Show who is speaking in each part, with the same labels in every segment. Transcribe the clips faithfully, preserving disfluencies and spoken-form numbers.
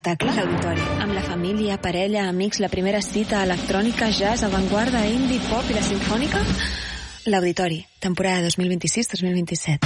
Speaker 1: Espectacle. L'Auditori. Amb la família, parella, amics, la primera cita, electrònica, jazz, avantguarda, indie, pop i la simfònica. L'Auditori. Temporada dos mil vint-i-sis dos mil vint-i-set.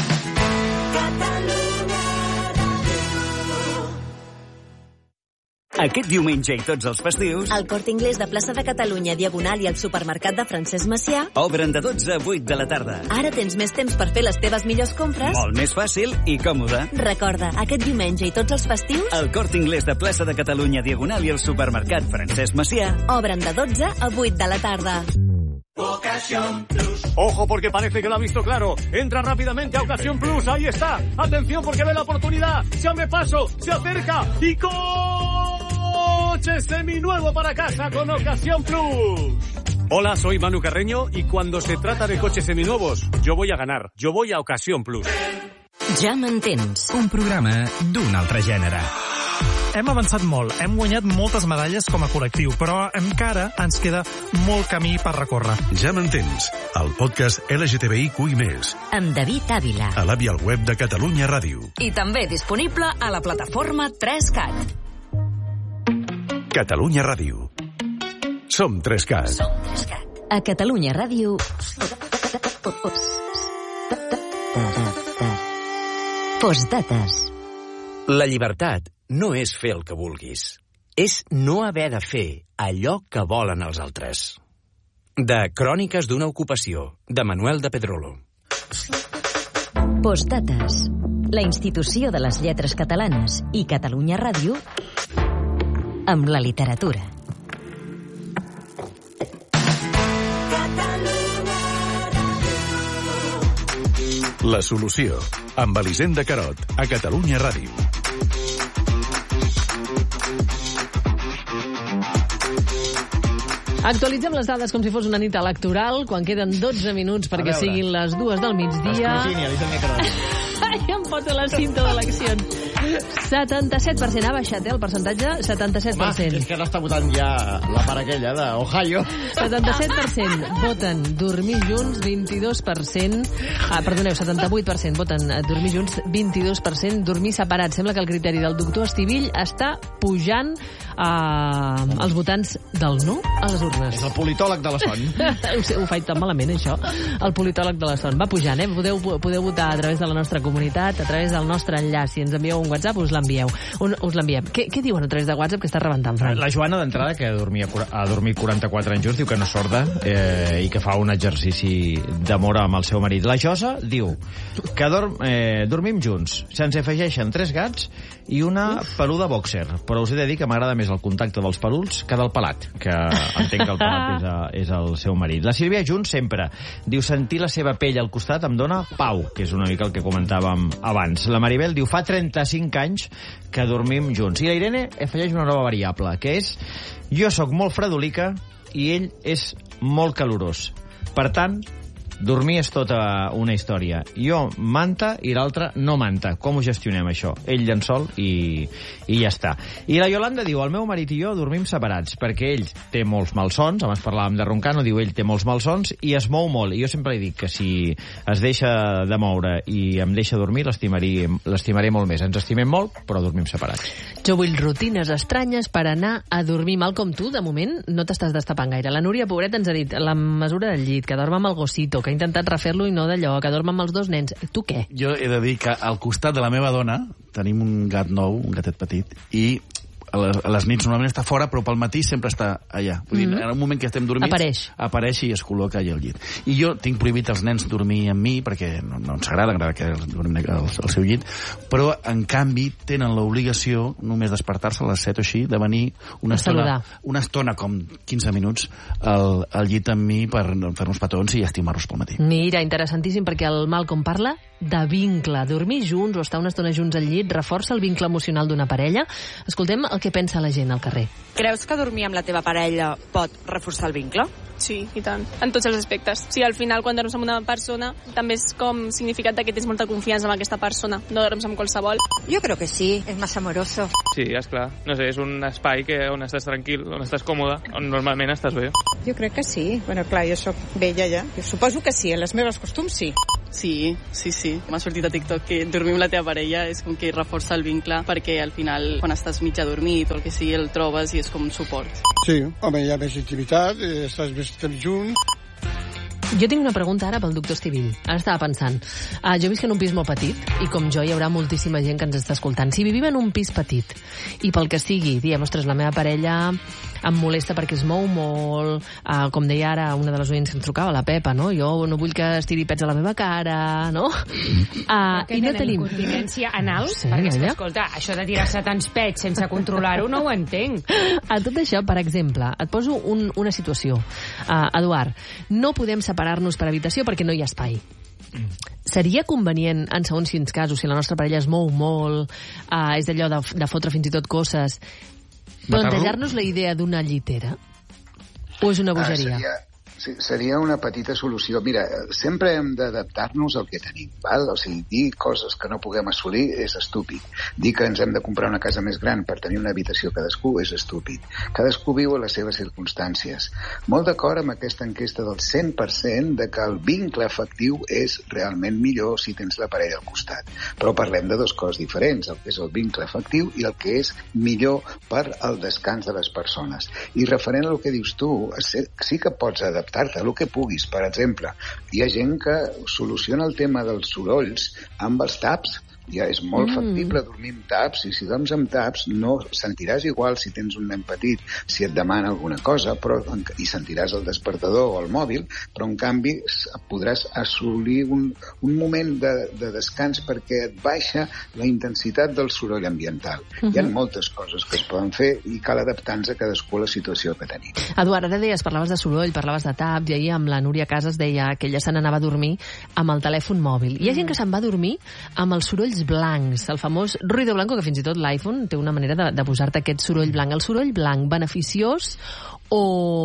Speaker 2: Aquest diumenge i tots els festius...
Speaker 3: El Corte Inglés de Plaça de Catalunya, Diagonal i el supermercat de Francesc Macià
Speaker 2: obren de dotze a vuit de la tarda.
Speaker 3: Ara tens més temps per fer les teves millors compres.
Speaker 2: Molt més fàcil i còmode.
Speaker 3: Recorda, aquest diumenge i tots els festius...
Speaker 2: El Corte Inglés de Plaça de Catalunya, Diagonal i el supermercat Francesc Macià
Speaker 3: obren de dotze a vuit de la tarda.
Speaker 4: Ocasión Plus. Ojo, porque parece que lo ha visto claro. Entra rápidamente a Ocasión Plus. Ahí está. Atención, porque ve la oportunidad. Se abre paso, se acerca y coche seminuevo para casa con Ocasión Plus. Hola, soy Manu Carreño y cuando se trata de coches seminuevos, yo voy a ganar. Yo voy a Ocasión Plus.
Speaker 5: Ja m'entens.
Speaker 6: Un programa d'un altre gènere.
Speaker 7: Hem avançat molt, hem guanyat moltes medalles com a col·lectiu, però encara ens queda molt camí per recórrer.
Speaker 8: Ja m'entens, el podcast L G T B I Q i més.
Speaker 5: Amb David Ávila.
Speaker 8: A l'app i al web de Catalunya Ràdio.
Speaker 5: I també disponible a la plataforma tres cat.
Speaker 8: Catalunya Ràdio. Som tres cat.
Speaker 5: Som tres cat. A Catalunya Ràdio... Postdates.
Speaker 9: La llibertat no és fer el que vulguis. És no haver de fer allò que volen els altres. De Cròniques d'una ocupació, de Manuel de Pedrolo.
Speaker 5: Postdates. La institució de les lletres catalanes i Catalunya Ràdio amb la literatura.
Speaker 8: La solució, amb Elisenda Carot, a Catalunya Ràdio.
Speaker 10: Actualitzem les dades com si fos una nit electoral, quan queden dotze minuts perquè siguin les dues del migdia.
Speaker 11: Escrutini, Elisenda Carot.
Speaker 10: Ai, em foto la cinta d'eleccions. setanta-set per cent ha baixat, eh, el percentatge? setanta-set per cent.
Speaker 11: Ma, és que ara està votant ja la part aquella d'Ohio.
Speaker 10: setanta-set per cent voten dormir junts, vint-i-dos per cent... Ah, perdoneu, setanta-vuit per cent voten dormir junts, vint-i-dos per cent dormir separats. Sembla que el criteri del doctor Estivill està pujant eh, els votants del no a les urnes.
Speaker 11: És el politòleg de la Son.
Speaker 10: ho, sé, ho faig tan malament, això. El politòleg de la Son. Va pujant, eh? Podeu, podeu votar a través de la nostra comunitat, a través del nostre enllaç. Si ens envieu un WhatsApp, us l'envieu. Un, us l'enviem. Què, què diuen a través de WhatsApp que està rebentant, Frank?
Speaker 11: La Joana, d'entrada, que dormia, ha dormit quaranta-quatre anys junts, diu que no és sorda eh, i que fa un exercici d'amor amb el seu marit. La Josa diu que dorm, eh, dormim junts. Se'ns afegeixen tres gats i una peluda boxer. Però us he de dir que m'agrada més el contacte dels peluts que del pelat, que entenc que el pelat és, a, és el seu marit. La Sílvia junts sempre. Diu sentir la seva pell al costat em dona pau, que és una mica el que comentàvem abans. La Maribel diu fa trenta-cinc anys que dormim junts. I la Irene afegeix una nova variable, que és jo sóc molt fredolica i ell és molt calorós. Per tant, dormir és tota una història. Jo manta i l'altre no manta. Com ho gestionem, això? Ell llençol i, i ja està. I la Yolanda diu, el meu marit i jo dormim separats, perquè ell té molts malsons, abans parlàvem de roncar, no diu ell té molts malsons, i es mou molt. I jo sempre li dic que si es deixa de moure i em deixa dormir, l'estimaré l'estimaré molt més. Ens estimem molt, però dormim separats.
Speaker 10: Jo vull rutines estranyes per anar a dormir mal com tu. De moment no t'estàs destapant gaire. La Núria, pobreta, ens ha dit la mesura del llit, que dorm amb el gossito, que ha intentat refer-lo i no d'allò, que dorm amb els dos nens. Tu què?
Speaker 12: Jo he de dir que al costat de la meva dona tenim un gat nou, un gatet petit, i a les, a les nits normalment està fora, però pel matí sempre està allà. Vull dir, mm-hmm. en un moment que estem dormits...
Speaker 10: Apareix.
Speaker 12: Apareix i es col·loca allà al llit. I jo tinc prohibit als nens dormir amb mi, perquè no, no ens agrada, agrada que dormin al, al seu llit, però, en canvi, tenen l'obligació, només despertar-se a les set o així, de venir una estona, una estona com quinze minuts, al, al llit amb mi per fer-nos petons i estimar-nos pel matí.
Speaker 10: Mira, interessantíssim, perquè el Malcom parla de vincle. Dormir junts o estar una estona junts al llit reforça el vincle emocional d'una parella. Escoltem el que pensa la gent al carrer.
Speaker 13: Creus que dormir amb la teva parella pot reforçar el vincle?
Speaker 14: Sí, i tant, en tots els aspectes. Sí, al final, quan dorms amb una persona, també és com significat que tens molta confiança en aquesta persona, no dorms amb qualsevol.
Speaker 15: Yo creo que sí, es más amoroso.
Speaker 16: Sí, és clar. No sé, és un espai que, on estàs tranquil, on estàs còmode, on normalment estàs bé.
Speaker 17: Jo crec que sí. Bueno, clar, jo sóc vella ja. Jo suposo que sí, en les meves costums sí. Sí, sí, sí. M'ha sortit a TikTok que dormir amb la teva parella és com que reforça el vincle, perquè al final, quan estàs mig adormit o el que sigui, el trobes i és com un suport.
Speaker 18: Sí, home, hi ha més intimitat, eh, estàs més temps junts.
Speaker 10: Jo tinc una pregunta ara pel doctor Estivill. Ara estava pensant. Uh, jo visc en un pis molt petit i com jo hi haurà moltíssima gent que ens està escoltant. Si vivim en un pis petit i pel que sigui, diem, ostres, la meva parella em molesta perquè es mou molt, uh, com deia ara una de les oients que ens trucava, la Pepa, no? Jo no vull que estiri pets a la meva cara, no? Uh, I no tenim...
Speaker 19: Incontinència anal?
Speaker 10: Sí,
Speaker 19: perquè, és que,
Speaker 10: ella?
Speaker 19: escolta, això de tirar-se tants pets sense controlar-ho no ho entenc.
Speaker 10: A tot això, per exemple, et poso un, una situació. Uh, Eduard, no podem separar-nos per habitació perquè no hi ha espai. Seria convenient, en segons quins casos, si la nostra parella es mou molt, uh, és d'allò de, de fotre fins i tot coses, plantejar-nos la idea d'una llitera? O és una bogeria?
Speaker 20: Ah, seria, sí, seria una petita solució. Mira, sempre hem d'adaptar-nos al que tenim, val? O sigui, dir coses que no puguem assolir és estúpid. Dir que ens hem de comprar una casa més gran per tenir una habitació cadascú és estúpid. Cadascú viu a les seves circumstàncies. Molt d'acord amb aquesta enquesta del cent per cent de que el vincle afectiu és realment millor si tens la parella al costat. Però parlem de dues coses diferents, el que és el vincle afectiu i el que és millor per al descans de les persones. I referent al que dius tu, sí que pots adaptar-te a el que puguis. Per exemple, hi ha gent que soluciona el tema dels sorolls amb els taps. Ja és molt mm. factible dormir amb taps, i si dorms amb taps no sentiràs igual si tens un nen petit, si et demana alguna cosa, però, i sentiràs el despertador o el mòbil, però en canvi podràs assolir un, un moment de, de descans perquè et baixa la intensitat del soroll ambiental. Mm-hmm. Hi ha moltes coses que es poden fer i cal adaptar-nos a cadascú a la situació que tenim.
Speaker 10: Eduard, ara deies, parlaves de soroll, parlaves de taps, i ahir amb la Núria Casas deia que ella se n'anava a dormir amb el telèfon mòbil. Hi ha gent que se'n va a dormir amb els sorolls blancs, el famós ruido blanco, que fins i tot l'iPhone té una manera de, de posar-te aquest soroll blanc. El soroll blanc, beneficiós o,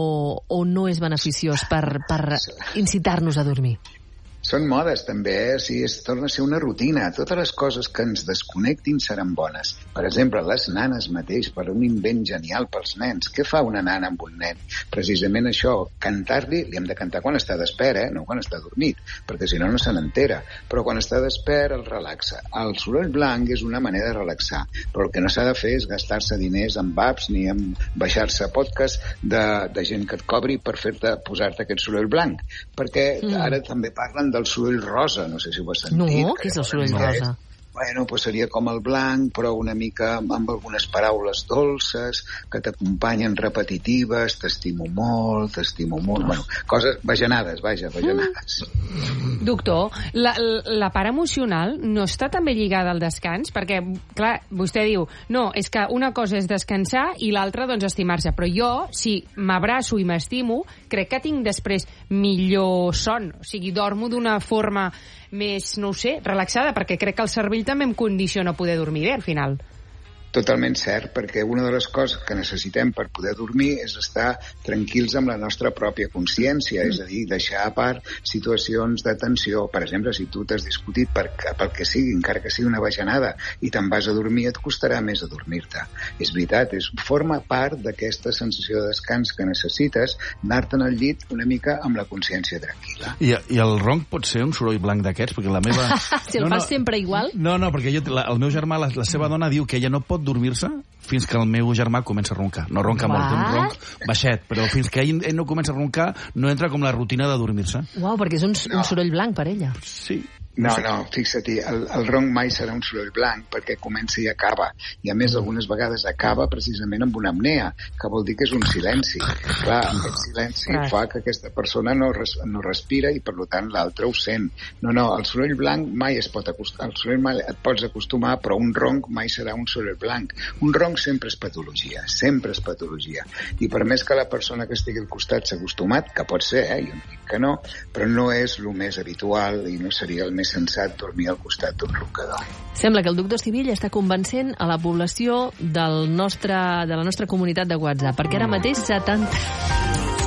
Speaker 10: o no és beneficiós per, per incitar-nos a dormir?
Speaker 20: Són modes, també, eh? O sigui, es torna a ser una rutina. Totes les coses que ens desconnectin seran bones. Per exemple, les nanes mateix, per un invent genial pels nens. Què fa una nana amb un nen? Precisament això, cantar-li, li hem de cantar quan està despert, eh? No quan està dormit, perquè si no, no se n'entera. Però quan està despert, el relaxa. El soroll blanc és una manera de relaxar, però el que no s'ha de fer és gastar-se diners en apps ni en baixar-se podcast de, de gent que et cobri per fer-te posar-te aquest soroll blanc. Perquè mm. ara també parlen del soroll rosa, no sé si ho has sentit.
Speaker 10: No, què és el soroll rosa?
Speaker 20: Bueno, pues seria com el blanc, però una mica amb algunes paraules dolces que t'acompanyen repetitives, t'estimo molt, t'estimo molt, bueno, coses bajanades, vaja, bajanades.
Speaker 19: Mm. Doctor, la, la part emocional no està també lligada al descans? Perquè, clar, vostè diu, no, és que una cosa és descansar i l'altra, doncs, estimar-se. Però jo, si m'abraço i m'estimo, crec que tinc després millor son. O sigui, dormo d'una forma més, no ho sé, relaxada, perquè crec que el cervell també em condiciona a poder dormir bé, al final.
Speaker 20: Totalment cert, perquè una de les coses que necessitem per poder dormir és estar tranquils amb la nostra pròpia consciència, és a dir, deixar a part situacions de tensió. Per exemple, si tu t'has discutit per, pel que sigui, encara que sigui una bajanada, i te'n vas a dormir, et costarà més adormir-te. És veritat, és, forma part d'aquesta sensació de descans que necessites, anar-te'n al llit una mica amb la consciència tranquil·la.
Speaker 12: I, i el ronc pot ser un soroll blanc d'aquests? Perquè la meva...
Speaker 10: si el no, fas no, sempre igual?
Speaker 12: No, no, perquè jo, la, el meu germà, la, la seva dona diu que ella no pot dormir-se fins que el meu germà comença a roncar. No ronca What? molt, té un ronc baixet, però fins que ell, ell no comença a roncar no entra com la rutina de dormir-se.
Speaker 10: Uau, perquè és un, no. un soroll blanc per ella.
Speaker 12: Sí.
Speaker 20: No, no, fixa-t'hi, el, el ronc mai serà un soroll blanc perquè comença i acaba. I a més, algunes vegades acaba precisament amb una apnea, que vol dir que és un silenci. Clar, aquest silenci Clar. fa que aquesta persona no, res, no respira i, per tant, l'altre ho sent. No, no, el soroll blanc mai es pot acostumar, el soroll mai et pots acostumar, però un ronc mai serà un soroll blanc. Un ronc sempre és patologia, sempre és patologia. I per més que la persona que estigui al costat s'ha acostumat, que pot ser, eh, jo no dic que no, però no és el més habitual i no seria el més sensat dormir al costat d'un roncador.
Speaker 10: Sembla que el doctor Estivill està convencent a la població del nostre, de la nostra comunitat de WhatsApp, perquè ara mateix setanta...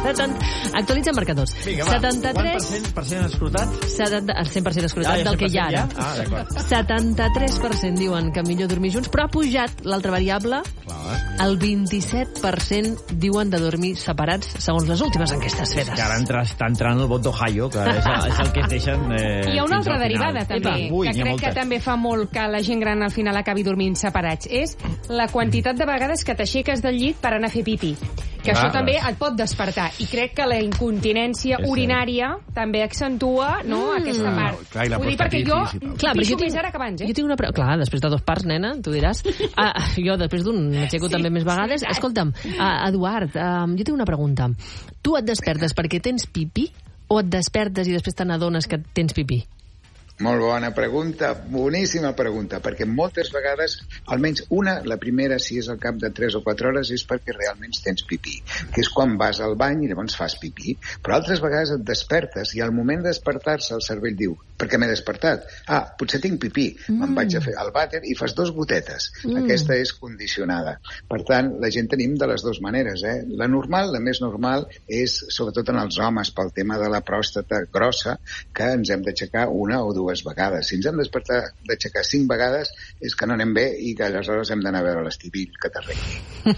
Speaker 10: Actualitza marcadors.
Speaker 11: Vinga, va.
Speaker 10: setanta-tres...
Speaker 11: Quant per cent escrutat?
Speaker 10: setanta, cent per cent escrutat
Speaker 11: Ah, ja
Speaker 10: del que hi ha
Speaker 11: cent per
Speaker 10: ara.
Speaker 11: cent ja? Ah, d'acord.
Speaker 10: setanta-tres per cent diuen que millor dormir junts, però ha pujat l'altra variable.
Speaker 11: Clar.
Speaker 10: El vint-i-set per cent diuen de dormir separats, segons les últimes enquestes fetes.
Speaker 11: Que ara entra, està entrant el vot d'Ohio, que és el, és el que es deixen... Eh,
Speaker 19: Hi ha una
Speaker 11: fins
Speaker 19: altra
Speaker 11: al final.
Speaker 19: derivada, també,
Speaker 11: Epa, ui,
Speaker 19: que
Speaker 11: n'hi ha
Speaker 19: crec
Speaker 11: moltes.
Speaker 19: que també fa molt que la gent gran al final acabi dormint separats. És la quantitat de vegades que t'aixeques del llit per anar a fer pipí. Que
Speaker 11: Ah,
Speaker 19: això també
Speaker 11: doncs.
Speaker 19: et pot despertar. I crec que la incontinència
Speaker 11: És
Speaker 19: urinària també accentua no,
Speaker 10: Mm.
Speaker 19: aquesta part.
Speaker 12: Clar, i la
Speaker 19: Vull dir, perquè jo
Speaker 12: prostatitis i tal.
Speaker 10: Clar, però jo
Speaker 19: pixo
Speaker 10: tinc-
Speaker 19: més ara que abans, eh?
Speaker 10: Jo tinc una... Pre... Clar, després de dos parts, nena, tu diràs. Ah, jo després d'un m'aixeco
Speaker 19: Sí,
Speaker 10: també més vegades.
Speaker 19: sí,
Speaker 10: Escolta'm, uh, Eduard, uh, jo tinc una pregunta. Tu et despertes perquè tens pipí o et despertes i després te n'adones que tens pipí?
Speaker 20: Molt bona pregunta, boníssima pregunta, perquè moltes vegades, almenys una, la primera, si és al cap de tres o quatre hores, és perquè realment tens pipí, que és quan vas al bany i llavors fas pipí. Però altres vegades et despertes i al moment de despertar-se el cervell diu, per què m'he despertat? Ah, potser tinc pipí, mm. me'n vaig a fer al vàter i fas dos gotetes. Mm. Aquesta és condicionada. Per tant, la gent tenim de les dues maneres. Eh? La normal, la més normal, és, sobretot en els homes, pel tema de la pròstata grossa, que ens hem d'aixecar una o dues vegades. Si ens hem despertat d'aixecar cinc vegades és que no anem bé i que aleshores hem d'anar a veure l'estivill que t'arregli.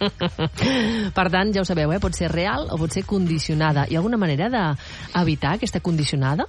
Speaker 10: Per tant, ja ho sabeu, eh? Pot ser real o pot ser condicionada. Hi ha alguna manera d'evitar aquesta condicionada?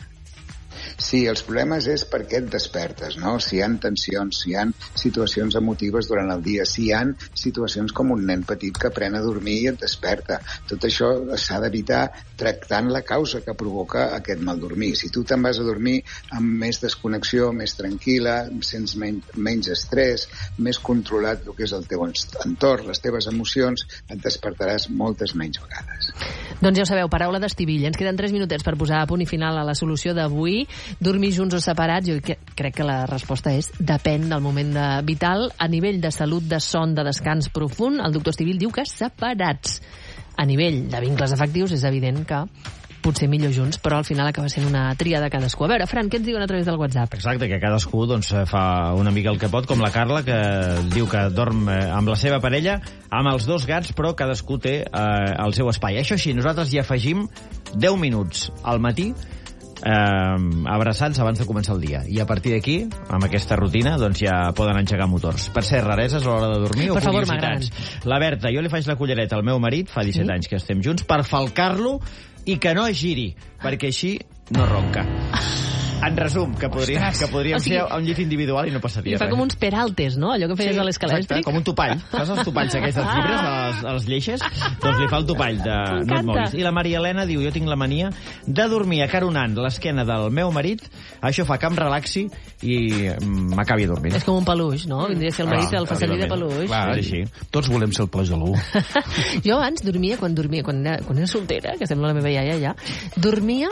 Speaker 20: Sí, els problemes és per què et despertes, no? Si hi ha tensions, si hi ha situacions emotives durant el dia, si hi ha situacions com un nen petit que pren a dormir i et desperta. Tot això s'ha d'evitar tractant la causa que provoca aquest mal dormir. Si tu te'n vas a dormir amb més desconnexió, més tranquil·la, sents menys, menys estrès, més controlat el que és el teu entorn, les teves emocions, et despertaràs moltes menys vegades.
Speaker 10: Doncs ja ho sabeu, paraula d'estivill. Ens queden tres minutets per posar a punt i final a la solució d'avui. Dormir junts o separats? Jo crec que la resposta és depèn del moment de vital. A nivell de salut, de son, de descans profund, el doctor Estivill diu que separats. A nivell de vincles afectius és evident que potser millor junts, però al final acaba sent una tria de cadascú. A veure, Fran, què ens diuen a través del WhatsApp?
Speaker 11: Exacte, que cadascú doncs, fa una mica el que pot, com la Carla, que diu que dorm amb la seva parella, amb els dos gats, però cadascú té eh, el seu espai. Això sí, nosaltres hi afegim deu minuts al matí eh, abraçats abans de començar el dia. I a partir d'aquí, amb aquesta rutina, doncs ja poden engegar motors. Per ser rareses a l'hora de dormir
Speaker 10: per
Speaker 11: o
Speaker 10: favor,
Speaker 11: curiositats. La Berta, jo li faig la cullereta al meu marit, fa disset sí? anys que estem junts, per falcar-lo i que no es giri, perquè així no ronca. En resum, que podríem, que podríem o sigui, ser a un llit individual i no passaria
Speaker 10: res. I fa
Speaker 11: res.
Speaker 10: com uns peraltes, no? Allò que feies
Speaker 11: sí,
Speaker 10: a l'escala elèctric.
Speaker 11: Com un topall. Saps els topalls aquests dels llibres, a les, a les lleixes? Doncs li fa el topall de no et moguis. I la Maria Helena diu, jo tinc la mania de dormir acaronant l'esquena del meu marit, això fa que em relaxi i m'acabi dormint.
Speaker 10: És com un peluix, no? Vindria a ser el marit ah, el fa servir de peluix.
Speaker 12: Clar, és així. Tots volem ser el peluix de l'algú.
Speaker 10: Jo abans dormia, quan dormia, quan era, quan era soltera, que sembla la meva iaia ja, dormia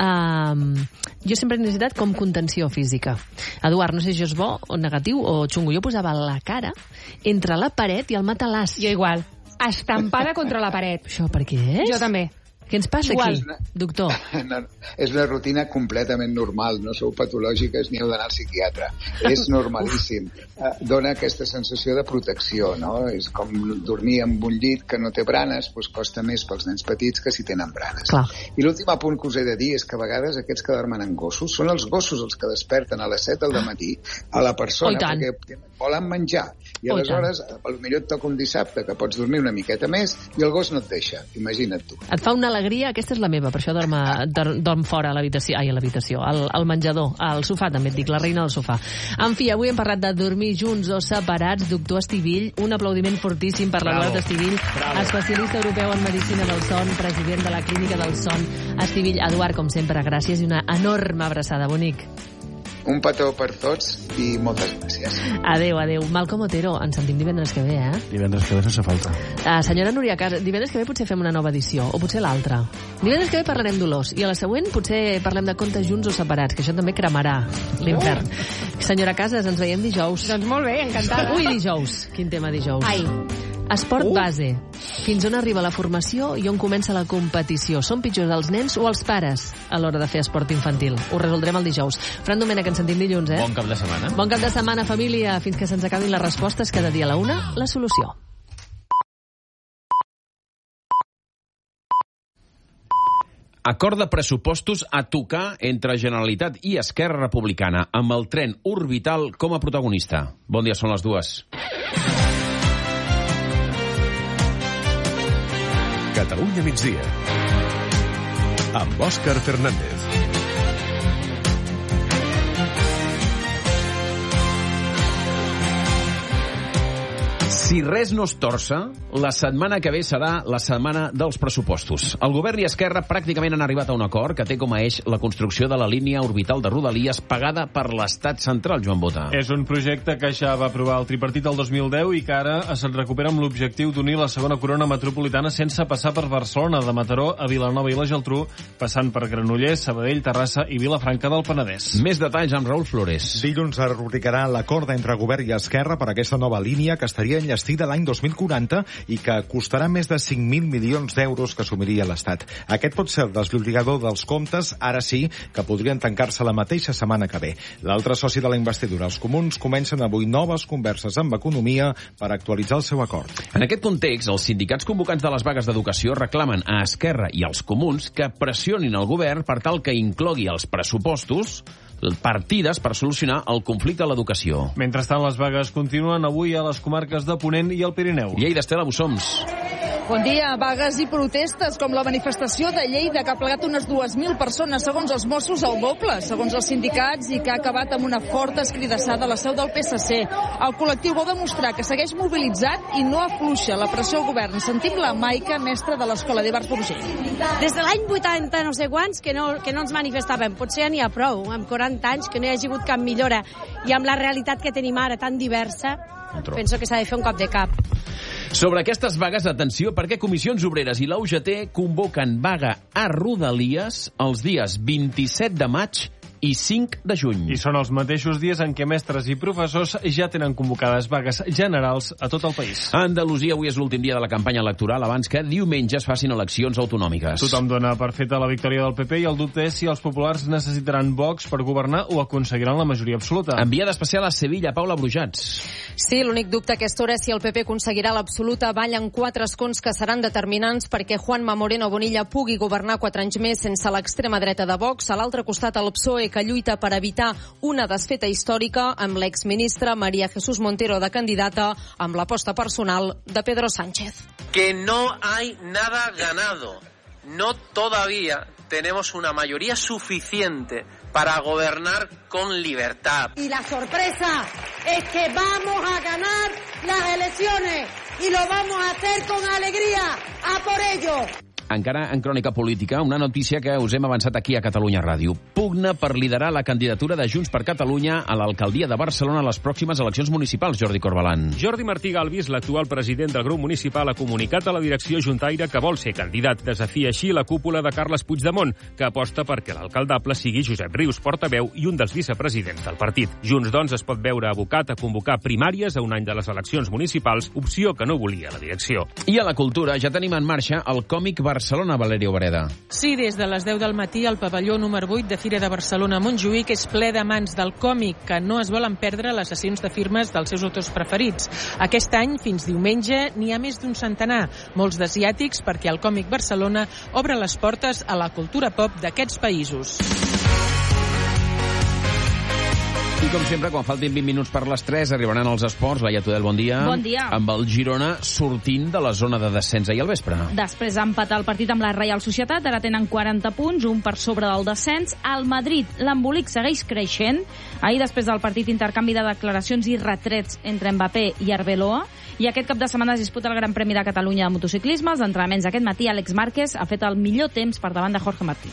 Speaker 10: Um, jo sempre he necessitat com contenció física. Eduard, no sé si això és bo o negatiu o xungo. Jo posava la cara entre la paret i el matalàs.
Speaker 19: Jo igual. Estampada contra la paret.
Speaker 10: Això per què és?
Speaker 19: Jo també.
Speaker 10: Què ens passa
Speaker 19: igual.
Speaker 10: aquí, doctor?
Speaker 20: No, és una rutina completament normal. No sou patològiques ni heu d'anar al psiquiatre. És normalíssim. Uh, dona aquesta sensació de protecció, no? És com dormir en un llit que no té branes, doncs costa més pels nens petits que si tenen branes.
Speaker 10: Clar.
Speaker 20: I l'últim apunt que us he de dir és que a vegades aquests que dormen en gossos són els gossos els que desperten a les set del matí a la persona
Speaker 10: oh,
Speaker 20: perquè volen menjar. I aleshores, oh, potser et toca un dissabte que pots dormir una miqueta més i el gos no et deixa. Imagina't tu.
Speaker 10: Et fa una alegria, aquesta és la meva, per això dorm, dorm, dorm fora a l'habitació, ai, a l'habitació, al, al menjador, al sofà, també et dic, la reina del sofà. En fi, avui hem parlat de dormir junts o separats. Doctor Estivill, un aplaudiment fortíssim per l'Eduard Estivill, especialista europeu en medicina del son, president de la Clínica del Son. Estivill, Eduard, com sempre, gràcies i una enorme abraçada, bonic.
Speaker 20: Un petó per tots i moltes gràcies.
Speaker 10: Adéu, adéu. Malcom Otero, ens sentim divendres que ve, eh?
Speaker 12: Divendres que ve sense falta.
Speaker 10: Uh, senyora Núria Cas, divendres que ve potser fem una nova edició, o potser l'altra. Divendres que ve parlarem d'olors, i a la següent potser parlem de contes junts o separats, que això també cremarà l'infern. Uh. Senyora Casas, ens veiem dijous.
Speaker 19: Doncs molt bé, encantada.
Speaker 10: Ui, dijous. Quin tema dijous?
Speaker 19: Ai.
Speaker 10: Esport
Speaker 19: uh.
Speaker 10: base. Fins on arriba la formació i on comença la competició? Són pitjors els nens o els pares a l'hora de fer esport infantil? Ho resoldrem el dijous. Fran Domènech, ens sentim dilluns, eh?
Speaker 11: Bon cap de setmana.
Speaker 10: Bon cap de setmana, família. Fins que se'ns acabin les respostes, cada dia a la una, la solució.
Speaker 21: Acord de pressupostos a tocar entre Generalitat i Esquerra Republicana, amb el tren orbital com a protagonista. Bon dia, són les dues.
Speaker 8: Catalunya migdia. Amb Òscar Fernández.
Speaker 21: Si res no es torça, la setmana que ve serà la setmana dels pressupostos. El govern i Esquerra pràcticament han arribat a un acord que té com a eix la construcció de la línia orbital de Rodalies pagada per l'Estat central, Joan Bota.
Speaker 22: És un projecte que ja va aprovar el tripartit el dos mil deu i que ara es recupera amb l'objectiu d'unir la segona corona metropolitana sense passar per Barcelona, de Mataró a Vilanova i la Geltrú, passant per Granollers, Sabadell, Terrassa i Vilafranca del Penedès.
Speaker 21: Més detalls amb Raül Flores.
Speaker 23: Dilluns es rubricarà l'acord entre govern i Esquerra per aquesta nova línia que estaria enllestida l'any dos mil quaranta i que costarà més de cinc mil milions d'euros que assumiria l'Estat. Aquest pot ser el desllorigador dels comptes, ara sí, que podrien tancar-se la mateixa setmana que ve. L'altre soci de la investidura, els comuns, comencen avui noves converses amb Economia per actualitzar el seu acord.
Speaker 21: En aquest context, els sindicats convocants de les vagues d'educació reclamen a Esquerra i als comuns que pressionin el govern per tal que inclogui els pressupostos partides per solucionar el conflicte a l'educació.
Speaker 22: Mentrestant, les vagues continuen avui a les comarques de Ponent i el Pirineu.
Speaker 21: Lleida, Estela Bussoms.
Speaker 24: Bon dia. Vagues i protestes, com la manifestació de Lleida, que ha plegat unes dues mil persones, segons els Mossos, el doble, segons els sindicats, i que ha acabat amb una forta escridassada a la seu del P S C. El col·lectiu vol demostrar que segueix mobilitzat i no afluixa la pressió al govern. Sentim la Maica, mestra de l'Escola d'Ivars d'Urgell.
Speaker 25: Des de l'any vuitanta, no sé quants, que no, que no ens manifestàvem. Potser ja n'hi ha prou, amb quaranta anys, que no hi hagi hagut cap millora. I amb la realitat que tenim ara, tan diversa, penso que s'ha de fer un cop de cap.
Speaker 21: Sobre aquestes vagues, atenció, perquè Comissions Obreres i la U G T convoquen vaga a Rodalies els dies vint-i-set de maig i cinc de juny.
Speaker 22: I són els mateixos dies en què mestres i professors ja tenen convocades vagues generals a tot el país.
Speaker 21: A Andalusia avui és l'últim dia de la campanya electoral abans que diumenge es facin eleccions autonòmiques.
Speaker 22: Tothom dona per feta la victòria del P P i el dubte és si els populars necessitaran Vox per governar o aconseguiran la majoria absoluta.
Speaker 21: Enviada especial a Sevilla, Paula Brujats.
Speaker 26: Sí, l'únic dubte a aquesta hora és si el P P aconseguirà l'absoluta. Ballen quatre escons que seran determinants perquè Juanma Moreno Bonilla pugui governar quatre anys més sense l'extrema dreta de Vox. A l'altre costat, el P S O E, que lluita per evitar una desfeta històrica amb l'exministra María Jesús Montero de candidata amb l'aposta personal de Pedro Sánchez.
Speaker 27: Que no hay nada ganado. No todavía tenemos una mayoría suficiente para gobernar con libertad.
Speaker 28: Y la sorpresa es que vamos a ganar las elecciones y lo vamos a hacer con alegría. ¡A por ello!
Speaker 21: Encara en crònica política, una notícia que us hem avançat aquí a Catalunya Ràdio. Pugna per liderar la candidatura de Junts per Catalunya a l'alcaldia de Barcelona a les pròximes eleccions municipals, Jordi Corbalan.
Speaker 29: Jordi Martí Galvis, l'actual president del grup municipal, ha comunicat a la direcció juntaire que vol ser candidat. Desafia així la cúpula de Carles Puigdemont, que aposta perquè l'alcaldable sigui Josep Rius, portaveu i un dels vicepresidents del partit. Junts, doncs, es pot veure abocat a convocar primàries a un any de les eleccions municipals, opció que no volia la direcció.
Speaker 21: I a la cultura ja tenim en marxa el còmic Barcelona Barcelona, Valeria Obreda.
Speaker 30: Sí, des de les deu del matí al pavelló número vuit de Fira de Barcelona a Montjuïc és ple de mans del còmic que no es volen perdre les sessions de firmes dels seus autors preferits. Aquest any, fins diumenge, n'hi ha més d'un centenar, molts d'asiàtics, perquè el còmic Barcelona obre les portes a la cultura pop d'aquests països.
Speaker 21: I com sempre, quan faltin vint minuts per les tres, arribaran els esports. Laia Tudel, bon dia.
Speaker 31: Bon dia.
Speaker 21: Amb el Girona sortint de la zona de descens ahir al vespre.
Speaker 31: Després d'empatar el partit amb la Reial Societat, ara tenen quaranta punts, un per sobre del descens. Al Madrid, l'embolic segueix creixent. Ahir, després del partit, intercanvi de declaracions i retrets entre Mbappé i Arbeloa. I aquest cap de setmana es disputa el Gran Premi de Catalunya de motociclisme. Els entrenaments aquest matí, Àlex Márquez ha fet el millor temps per davant de Jorge Martín.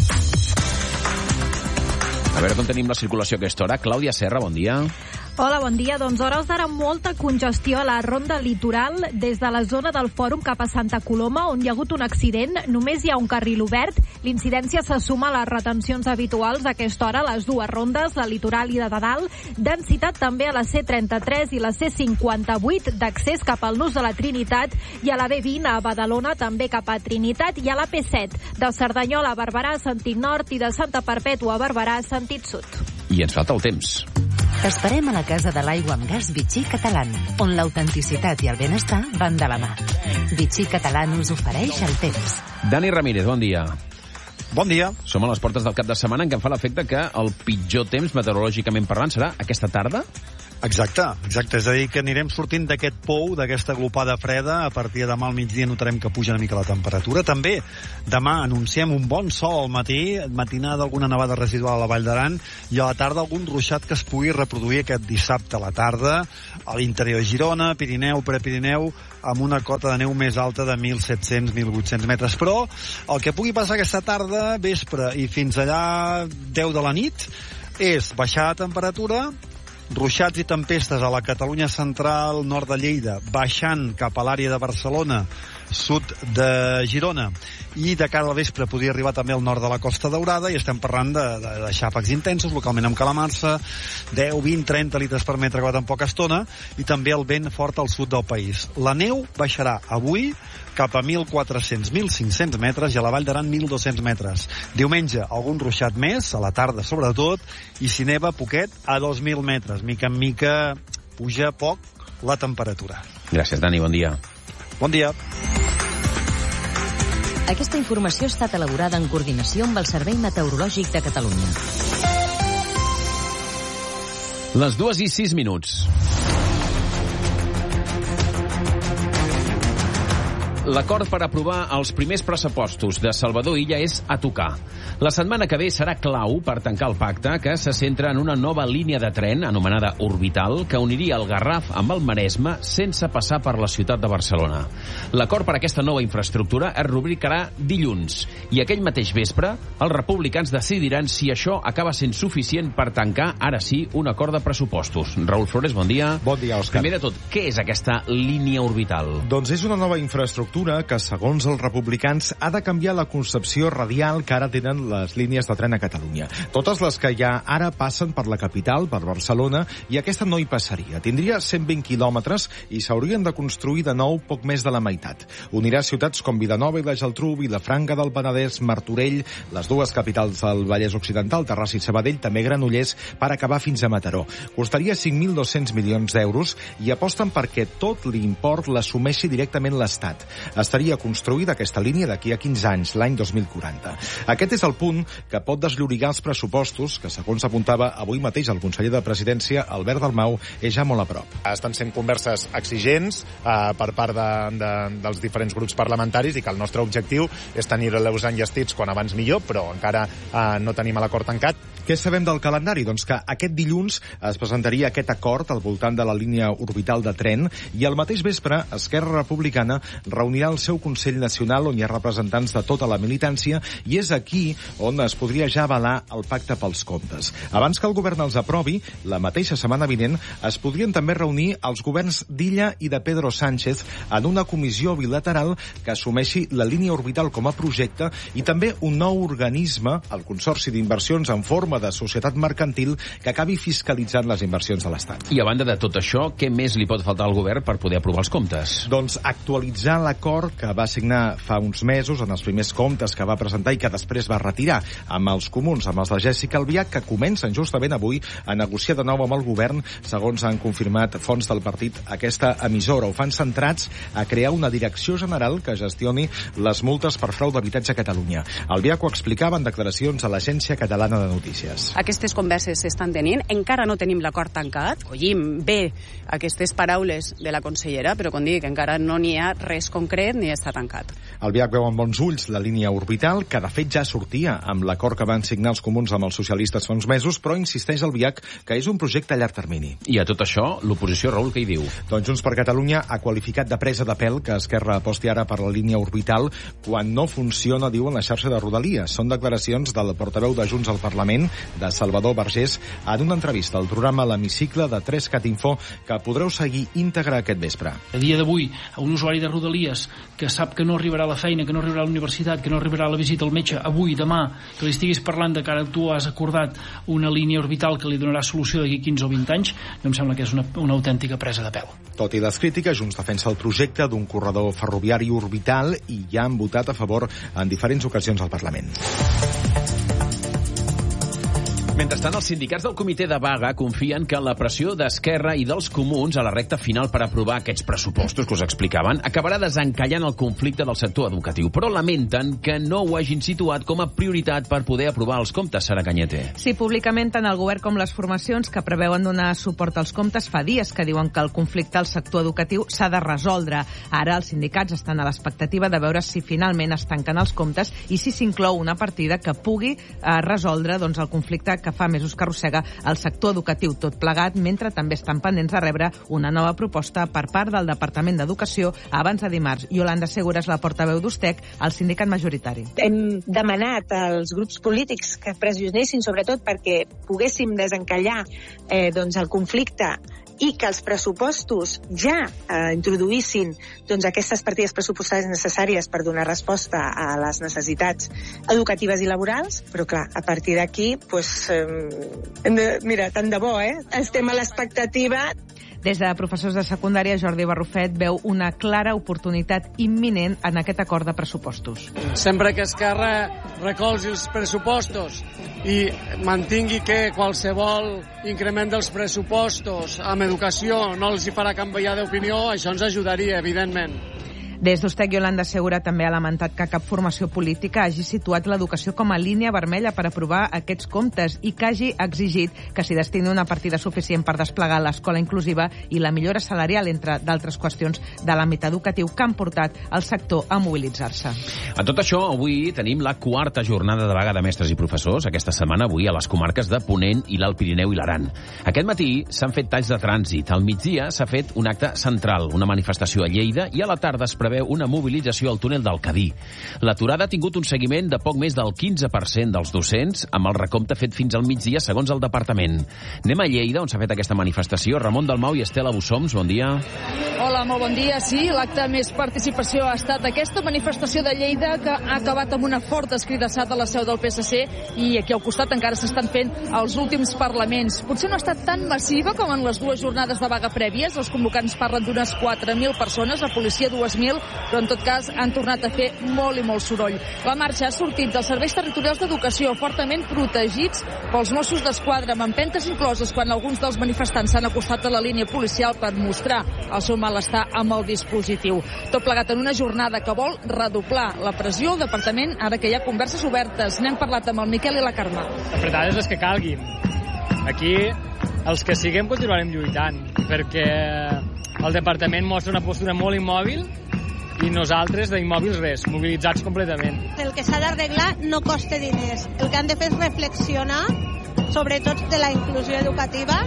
Speaker 21: A veure com tenim la circulació a aquesta hora. Clàudia Serra, bon dia.
Speaker 32: Hola, bon dia. Doncs hores d'ara molta congestió a la ronda litoral des de la zona del Fòrum cap a Santa Coloma, on hi ha hagut un accident. Només hi ha un carril obert. L'incidència se suma a les retencions habituals a aquesta hora, les dues rondes, la litoral i de dalt. Densitat també a la C trenta-tres i la C cinquanta-vuit d'accés cap al Nus de la Trinitat i a la B vint a Badalona també cap a Trinitat i a la P set de Cerdanyola a Barberà, sentit nord, i de Santa Perpètua a Barberà, sentit sud.
Speaker 21: I ens falta el temps.
Speaker 5: T'esperem a la Casa de l'Aigua amb Gas Vichy Catalán, on l'autenticitat i el benestar van de la mà. Vichy Catalán us ofereix el temps.
Speaker 21: Dani Ramírez, bon dia. Bon dia. Som a les portes del cap de setmana en què em fa l'efecte que el pitjor temps, meteorològicament parlant, serà aquesta tarda?
Speaker 1: Exacte, exacte. És a dir, que anirem sortint d'aquest pou, d'aquesta glopada freda. A partir de demà al migdia notarem que puja una mica la temperatura. També demà anunciem un bon sol al matí, matinada alguna nevada residual a la Vall d'Aran, i a la tarda algun ruixat que es pugui reproduir aquest dissabte a la tarda a l'interior de Girona, Pirineu, Prepirineu, amb una cota de neu més alta de mil set-cents a mil vuit-cents metres. Però el que pugui passar aquesta tarda, vespre i fins allà deu de la nit, és baixar la temperatura, ruixats i tempestes a la Catalunya central, nord de Lleida, baixant cap a l'àrea de Barcelona, sud de Girona, i de cara al vespre podria arribar també al nord de la Costa Daurada, i estem parlant de, de, de xàfecs intensos, localment amb calamarsa, deu, vint, trenta litres per metre quadrat en poca estona, i també el vent fort al sud del país. La neu baixarà avui cap a mil quatre-cents a mil cinc-cents metres i a la Vall d'Aran mil dos-cents metres. Diumenge, algun ruixat més, a la tarda sobretot, i si neva poquet a dos mil metres. Mica en mica puja poc la temperatura.
Speaker 21: Gràcies, Dani, bon dia.
Speaker 1: Bon dia.
Speaker 5: Aquesta informació ha estat elaborada en coordinació amb el Servei Meteorològic de Catalunya.
Speaker 21: Les dues i sis minuts. L'acord per aprovar els primers pressupostos de Salvador Illa és a tocar. La setmana que ve serà clau per tancar el pacte, que se centra en una nova línia de tren, anomenada Orbital, que uniria el Garraf amb el Maresme sense passar per la ciutat de Barcelona. L'acord per aquesta nova infraestructura es rubricarà dilluns, i aquell mateix vespre els republicans decidiran si això acaba sent suficient per tancar, ara sí, un acord de pressupostos. Raül Flores, bon dia.
Speaker 23: Bon dia, Òscar.
Speaker 21: Primer de tot, què és aquesta línia orbital?
Speaker 23: Doncs és una nova infraestructura que, segons els republicans, ha de canviar la concepció radial que ara tenen les línies de tren a Catalunya. Totes les que ja ara passen per la capital, per Barcelona, i aquesta no hi passaria. Tindria cent vint quilòmetres i s'haurien de construir de nou poc més de la meitat. Unirà ciutats com Vilanova i la Geltrú, Vilafranca del Penedès, Martorell, les dues capitals del Vallès Occidental, Terrassa i Sabadell, també Granollers, per acabar fins a Mataró. Costaria cinc mil dos-cents milions d'euros i aposten perquè tot l'import l'assumeixi directament l'Estat. Estaria construïda aquesta línia d'aquí a quinze anys, l'any dos mil quaranta. Aquest és el punt que pot desllorigar els pressupostos, que, segons apuntava avui mateix el conseller de Presidència, Albert Dalmau, és ja molt a prop.
Speaker 2: Estan sent converses exigents eh, per part de, de, dels diferents grups parlamentaris i que el nostre objectiu és tenir-los enllestits quan abans millor, però encara eh, no tenim l'acord tancat.
Speaker 23: Què sabem del calendari? Doncs que aquest dilluns es presentaria aquest acord al voltant de la línia orbital de tren i al mateix vespre Esquerra Republicana reunirà el seu Consell Nacional on hi ha representants de tota la militància i és aquí on es podria ja avalar el pacte pels comptes. Abans que el govern els aprovi, la mateixa setmana vinent es podrien també reunir els governs d'Illa i de Pedro Sánchez en una comissió bilateral que assumeixi la línia orbital com a projecte i també un nou organisme, el Consorci d'Inversions en forma de societat mercantil, que acabi fiscalitzant les inversions de l'Estat.
Speaker 21: I a banda de tot això, què més li pot faltar al govern per poder aprovar els comptes?
Speaker 23: Doncs actualitzar l'acord que va signar fa uns mesos en els primers comptes que va presentar i que després va retirar amb els comuns, amb els de Jessica Albiach, que comencen justament avui a negociar de nou amb el govern, segons han confirmat fonts del partit aquesta emissora. Ho fan centrats a crear una direcció general que gestioni les multes per frau d'habitatge a Catalunya. Albiach ho explicava en declaracions a l'Agència Catalana de Notícies.
Speaker 3: Aquestes converses s'estan tenint, encara no tenim l'acord tancat, collim bé aquestes paraules de la consellera, però com dic, encara no n'hi ha res concret ni està tancat.
Speaker 23: Albiach veu amb bons ulls la línia orbital, que de fet ja sortia amb l'acord que van signar els comuns amb els socialistes fa uns mesos, però insisteix Albiach que és un projecte a llarg termini.
Speaker 21: I a tot això, l'oposició, Raül, què hi diu?
Speaker 23: Doncs Junts per Catalunya ha qualificat de presa de pèl que Esquerra aposti ara per la línia orbital quan no funciona, diuen, la xarxa de Rodalies. Són declaracions del portaveu de Junts al Parlament, de Salvador Vergés, en una entrevista al programa L'Hemicicle de tres cat info que podreu seguir íntegra aquest vespre.
Speaker 4: A dia d'avui, a un usuari de Rodalies que sap que no arribarà a la feina, que no arribarà a la universitat, que no arribarà a la visita al metge avui, demà, que li estiguis parlant de que ara tu has acordat una línia orbital que li donarà solució d'aquí quinze o vint anys, no em sembla que és una, una autèntica presa de pèl.
Speaker 23: Tot i les crítiques, Junts defensa el projecte d'un corredor ferroviari orbital i ja han votat a favor en diferents ocasions al Parlament.
Speaker 21: Mentrestant, els sindicats del comitè de vaga confien que la pressió d'Esquerra i dels comuns a la recta final per aprovar aquests pressupostos que us explicaven acabarà desencallant el conflicte del sector educatiu, però lamenten que no ho hagin situat com a prioritat per poder aprovar els comptes. Sara Cañete.
Speaker 6: Sí, públicament tant el govern com les formacions que preveuen donar suport als comptes fa dies que diuen que el conflicte al sector educatiu s'ha de resoldre. Ara els sindicats estan a l'expectativa de veure si finalment es tanquen els comptes i si s'inclou una partida que pugui eh, resoldre doncs, el conflicte que fa mesos que arrossega el sector educatiu tot plegat, mentre també estan pendents de rebre una nova proposta per part del Departament d'Educació abans de dimarts. Yolanda Segura és la portaveu d'Ustec, el sindicat majoritari.
Speaker 7: Hem demanat als grups polítics que pressionessin, sobretot perquè poguéssim desencallar eh, doncs el conflicte i que els pressupostos ja eh, introduïssin doncs, aquestes partides pressupostàries necessàries per donar resposta a les necessitats educatives i laborals, però clar, a partir d'aquí, pues, eh, hem de, mira, tant de bo, eh? Estem a l'expectativa.
Speaker 6: Des de professors de secundària, Jordi Barrufet veu una clara oportunitat imminent en aquest acord de pressupostos.
Speaker 9: Sempre que Esquerra recolzi els pressupostos i mantingui que qualsevol increment dels pressupostos amb educació no els hi farà canviar d'opinió, això ens ajudaria, evidentment.
Speaker 6: Des d'Ustec, Yolanda Segura també ha lamentat que cap formació política hagi situat l'educació com a línia vermella per aprovar aquests comptes i que hagi exigit que s'hi destini una partida suficient per desplegar l'escola inclusiva i la millora salarial, entre d'altres qüestions de l'àmbit educatiu que han portat el sector a mobilitzar-se.
Speaker 21: A tot això, avui tenim la quarta jornada de vaga de mestres i professors, aquesta setmana avui a les comarques de Ponent i l'Alt Pirineu i l'Aran. Aquest matí s'han fet talls de trànsit. Al migdia s'ha fet un acte central, una manifestació a Lleida, i a la tarda es preveu una mobilització al túnel del Cadí. L'aturada ha tingut un seguiment de poc més del quinze per cent dels docents, amb el recompte fet fins al migdia, segons el departament. Anem a Lleida, on s'ha fet aquesta manifestació. Ramon Dalmau i Estela Bussoms, bon dia.
Speaker 24: Hola, molt bon dia. Sí, l'acte amb més participació ha estat aquesta manifestació de Lleida, que ha acabat amb una forta escridassada a la seu del P S C, i aquí al costat encara s'estan fent els últims parlaments. Potser no ha estat tan massiva com en les dues jornades de vaga prèvies. Els convocants parlen d'unes quatre mil persones, la policia dues mil, però en tot cas han tornat a fer molt i molt soroll. La marxa ha sortit dels serveis territorials d'educació, fortament protegits pels Mossos d'Esquadra, amb empentes incloses quan alguns dels manifestants s'han acostat a la línia policial per mostrar el seu malestar amb el dispositiu. Tot plegat en una jornada que vol redoblar la pressió al departament, ara que hi ha converses obertes. N'hem parlat amb el Miquel i la Carme.
Speaker 12: Apretades les que calguin. Aquí els que siguem continuarem lluitant, perquè el departament mostra una postura molt immòbil i nosaltres d'immòbils res, mobilitzats completament.
Speaker 25: El que s'ha d'arreglar no costa diners. El que han de fer és reflexionar, sobretot de la inclusió educativa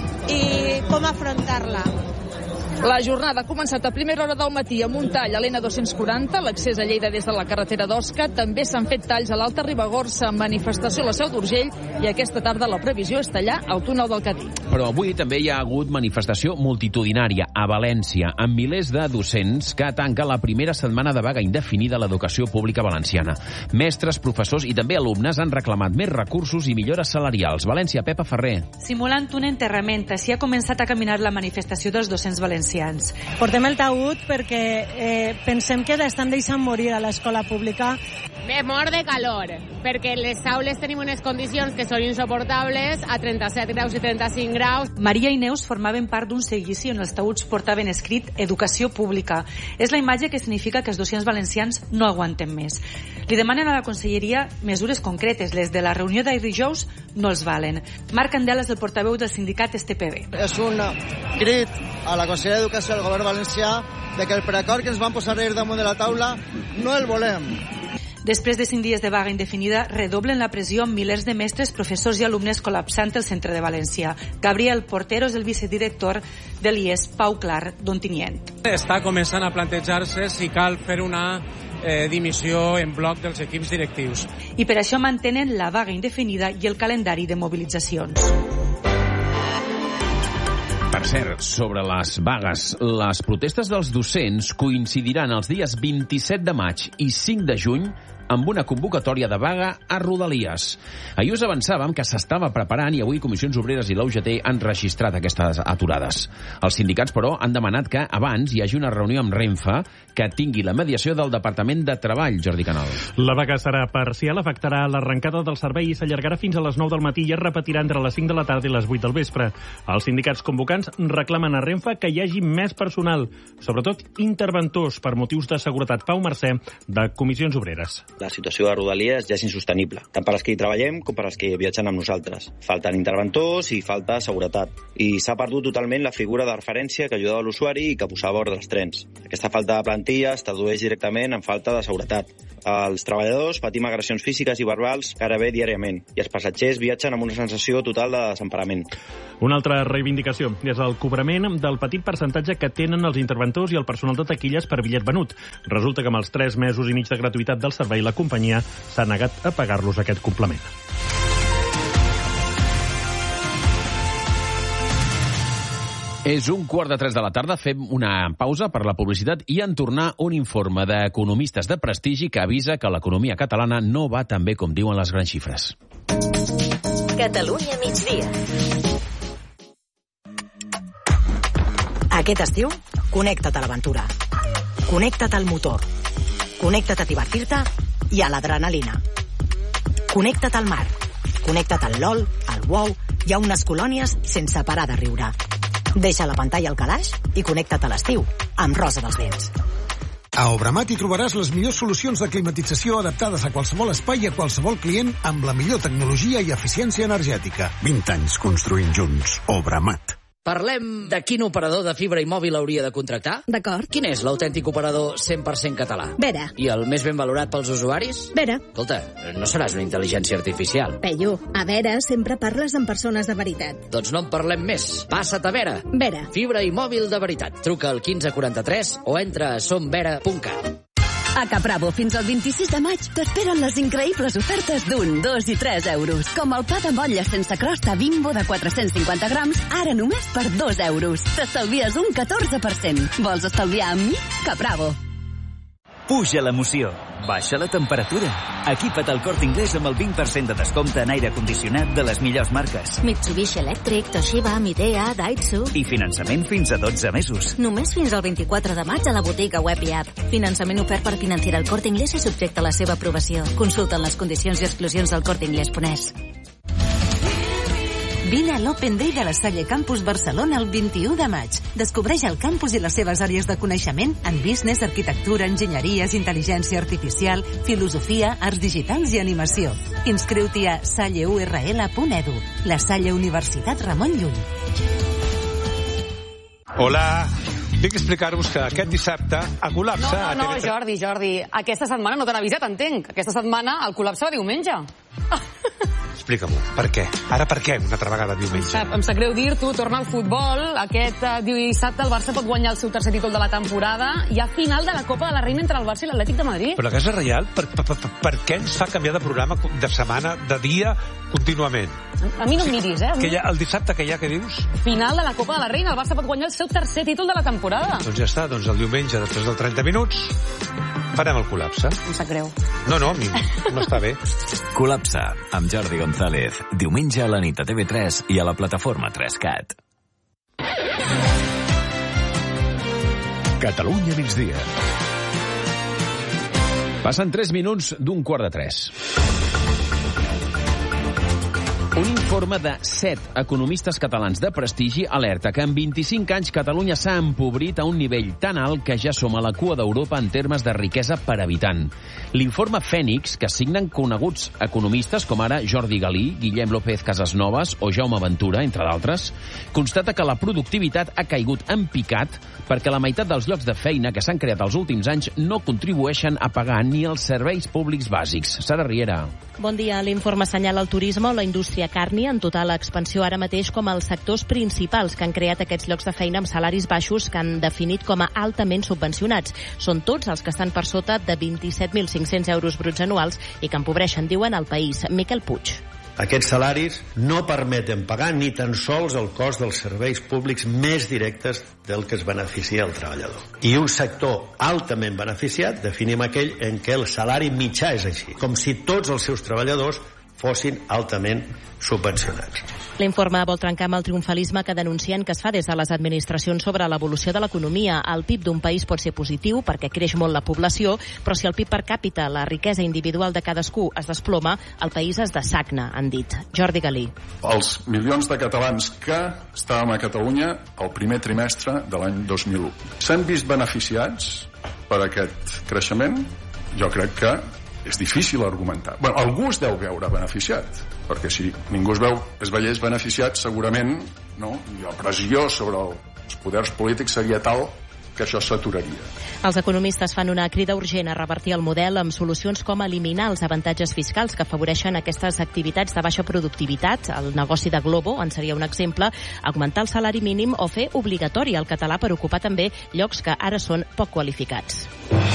Speaker 25: i com afrontar-la.
Speaker 24: La jornada ha començat a primera hora del matí amb un tall a l'N dos-cents quaranta, l'accés a Lleida des de la carretera d'Osca. També s'han fet talls a l'Alta Ribagorça, manifestació a la Seu d'Urgell, i aquesta tarda la previsió és tallar el túnel del Cadí.
Speaker 21: Però avui també hi ha hagut manifestació multitudinària a València, amb milers de docents que tanca la primera setmana de vaga indefinida a l'educació pública valenciana. Mestres, professors i també alumnes han reclamat més recursos i millores salarials. València, Pepa Ferrer.
Speaker 13: Simulant un enterrament, així ha començat a caminar la manifestació dels docents valencians.
Speaker 14: Portem el taüt perquè eh, pensem que l'estan deixant morir a l'escola pública.
Speaker 15: Me mor de calor, perquè les aules tenim unes condicions que són insuportables a trenta-set graus i trenta-cinc graus.
Speaker 13: Maria i Neus formaven part d'un seguici on els taüts portaven escrit Educació Pública. És la imatge que significa que els docents valencians no aguanten més. Li demanen a la conselleria mesures concretes. Les de la reunió d'ahir dijous no els valen. Marc Candela és el portaveu del sindicat S T P B.
Speaker 16: És un crit a la Conselleria d'Educació del Govern valencià de que el preacord que ens van posar ahir damunt de la taula no el volem.
Speaker 13: Després de cinc dies de vaga indefinida, redoblen la pressió amb milers de mestres, professors i alumnes col·lapsant el centre de València. Gabriel Portero és el vicedirector de l'I E S Pau Clar d'Ontinyent.
Speaker 17: Està començant a plantejar-se si cal fer una eh, dimissió en bloc dels equips directius.
Speaker 13: I per això mantenen la vaga indefinida i el calendari de mobilitzacions.
Speaker 21: Per cert, sobre les vagues, les protestes dels docents coincidiran els dies vint-i-set de maig i cinc de juny amb una convocatòria de vaga a Rodalies. Ahir us avançàvem que s'estava preparant i avui Comissions Obreres i la U G T han registrat aquestes aturades. Els sindicats, però, han demanat que abans hi hagi una reunió amb Renfe que tingui la mediació del Departament de Treball, Jordi Canal.
Speaker 8: La vaga serà parcial, afectarà l'arrencada del servei i s'allargarà fins a les nou del matí i es repetirà entre les cinc de la tarda i les vuit del vespre. Els sindicats convocants reclamen a Renfe que hi hagi més personal, sobretot interventors, per motius de seguretat. Pau Mercè, de Comissions Obreres.
Speaker 10: La situació de Rodalies ja és insostenible, tant per als que hi treballem com per als que viatgen amb nosaltres. Falten interventors i falta seguretat. I s'ha perdut totalment la figura de referència que ajudava l'usuari i que posava ordre als trens. Aquesta falta de plantilla es tradueix directament en falta de seguretat. Els treballadors patim agressions físiques i verbals gairebé diàriament i els passatgers viatgen amb una sensació total de desemparament.
Speaker 8: Una altra reivindicació és el cobrament del petit percentatge que tenen els interventors i el personal de taquilles per bitllet venut. Resulta que amb els tres mesos i mig de gratuïtat del servei la companyia s'ha negat a pagar-los aquest complement.
Speaker 21: És un quart de tres de la tarda, fem una pausa per la publicitat i en tornar un informe d'economistes de prestigi que avisa que l'economia catalana no va tan bé com diuen les grans xifres.
Speaker 5: Catalunya migdia.
Speaker 11: Aquest estiu, connecta't a l'aventura. Connecta't al motor. Connecta't a divertir-te i a l'adrenalina. Connecta't al mar. Connecta't al LOL, al WoW i a unes colònies sense parar de riure. Deixa la pantalla al calaix i connecta't a l'estiu amb Rosa dels Vents.
Speaker 18: A Obramat hi trobaràs les millors solucions de climatització adaptades a qualsevol espai i a qualsevol client amb la millor tecnologia i eficiència energètica.
Speaker 19: vint anys construint junts. Obramat.
Speaker 20: Parlem de quin operador de fibra i mòbil hauria de contractar?
Speaker 25: D'acord.
Speaker 20: Quin és l'autèntic operador cent per cent català?
Speaker 25: Vera.
Speaker 20: I el més ben valorat pels usuaris?
Speaker 25: Vera.
Speaker 20: Escolta, no seràs una intel·ligència artificial.
Speaker 25: Peyu, a Vera sempre parles amb persones de veritat.
Speaker 20: Doncs no en parlem més. Passa't a Vera.
Speaker 25: Vera.
Speaker 20: Fibra i mòbil de veritat. Truca al quinze quaranta-tres o entra a somvera punt cat.
Speaker 22: A Capravo, fins al vint-i-sis de maig, t'esperen les increïbles ofertes d'un, dos i tres euros. Com el pa de motlle sense crosta Bimbo de quatre-cents cinquanta grams, ara només per dos euros. T'estalvies un catorze per cent. Vols estalviar amb mi? Capravo.
Speaker 26: Puja l'emoció, baixa la temperatura. Equipa't al Corte Inglés amb el vint per cent de descompte en aire condicionat de les millors marques.
Speaker 27: Mitsubishi Electric, Toshiba, Midea, Daihatsu...
Speaker 26: I finançament fins a dotze mesos.
Speaker 27: Només fins al vint-i-quatre de maig a la botiga web i app. Finançament ofert per Financiera El Corte Inglés i subjecte a la seva aprovació. Consulta les condicions i exclusions del Corte Inglés punt es.
Speaker 28: Vine a l'Open Day de la Salle Campus Barcelona el vint-i-u de maig. Descobreix el campus i les seves àrees de coneixement en business, arquitectura, enginyeries, intel·ligència artificial, filosofia, arts digitals i animació. Inscriu-t'hi a salle u erre ele punt edu. La Salle Universitat Ramon Llull.
Speaker 29: Hola. Vinc a explicar-vos que aquest dissabte a col·lapse...
Speaker 30: No, no, no, Jordi, Jordi. Aquesta setmana no t'han avisat, entenc. Aquesta setmana el col·lapse va diumenge.
Speaker 29: Explica-m'ho, per què? Ara per què una altra vegada diumenge?
Speaker 30: Sap, em sap greu dir-t'ho, torna al futbol. Aquest uh, dissabte el Barça pot guanyar el seu tercer títol de la temporada. Hi ha final de la Copa de la Reina entre el Barça i l'Atlètic de Madrid.
Speaker 29: Però la Casa Reial, per, per, per, per què ens fa canviar de programa de setmana, de dia, contínuament?
Speaker 30: A mi no em miris, eh?
Speaker 29: Que hi ha, el dissabte que hi ha, què dius?
Speaker 30: Final de la Copa de la Reina, el Barça pot guanyar el seu tercer títol de la temporada.
Speaker 29: Doncs ja està, doncs el diumenge, després dels trenta minuts, farem el col·lapse.
Speaker 30: Em sap greu.
Speaker 29: No, no, a mi no està bé.
Speaker 26: Col·lapse, amb Jordi González. Diumenge a la nit a T V tres i a la plataforma tres cat.
Speaker 21: Catalunya migdia. Passen tres minuts d'un quart de tres. Un informe de set economistes catalans de prestigi alerta que en vint-i-cinc anys Catalunya s'ha empobrit a un nivell tan alt que ja som a la cua d'Europa en termes de riquesa per habitant. L'informe Fènix, que signen coneguts economistes com ara Jordi Galí, Guillem López Casasnovas o Jaume Ventura, entre d'altres, constata que la productivitat ha caigut en picat perquè la meitat dels llocs de feina que s'han creat els últims anys no contribueixen a pagar ni els serveis públics bàsics. Sara Riera.
Speaker 33: Bon dia. L'informe assenyala el turisme o la indústria càrnia en total expansió ara mateix com els sectors principals que han creat aquests llocs de feina amb salaris baixos que han definit com a altament subvencionats. Són tots els que estan per sota de vint-i-set mil cinc-cents euros bruts anuals i que empobreixen, diuen, el país. Miquel Puig.
Speaker 1: Aquests salaris no permeten pagar ni tan sols el cost dels serveis públics més directes del que es beneficia el treballador. I un sector altament beneficiat definim aquell en què el salari mitjà és així, com si tots els seus treballadors fossin altament subvencionats.
Speaker 33: L'informe vol trencar amb el triomfalisme que denuncien que es fa des de les administracions sobre l'evolució de l'economia. El P I B d'un país pot ser positiu perquè creix molt la població, però si el P I B per càpita, la riquesa individual de cadascú, es desploma, el país es dessagna, han dit. Jordi Galí.
Speaker 2: Els milions de catalans que estàvem a Catalunya el primer trimestre de l'any dos mil u s'han vist beneficiats per aquest creixement? Jo crec que és difícil argumentar. Bueno, algú es deu veure beneficiat, perquè si ningú es veu, es veiés beneficiat, segurament, no? I la pressió sobre els poders polítics seria tal que això s'aturaria.
Speaker 33: Els economistes fan una crida urgent a revertir el model amb solucions com eliminar els avantatges fiscals que afavoreixen aquestes activitats de baixa productivitat. El negoci de Globo en seria un exemple, augmentar el salari mínim o fer obligatori el català per ocupar també llocs que ara són poc qualificats.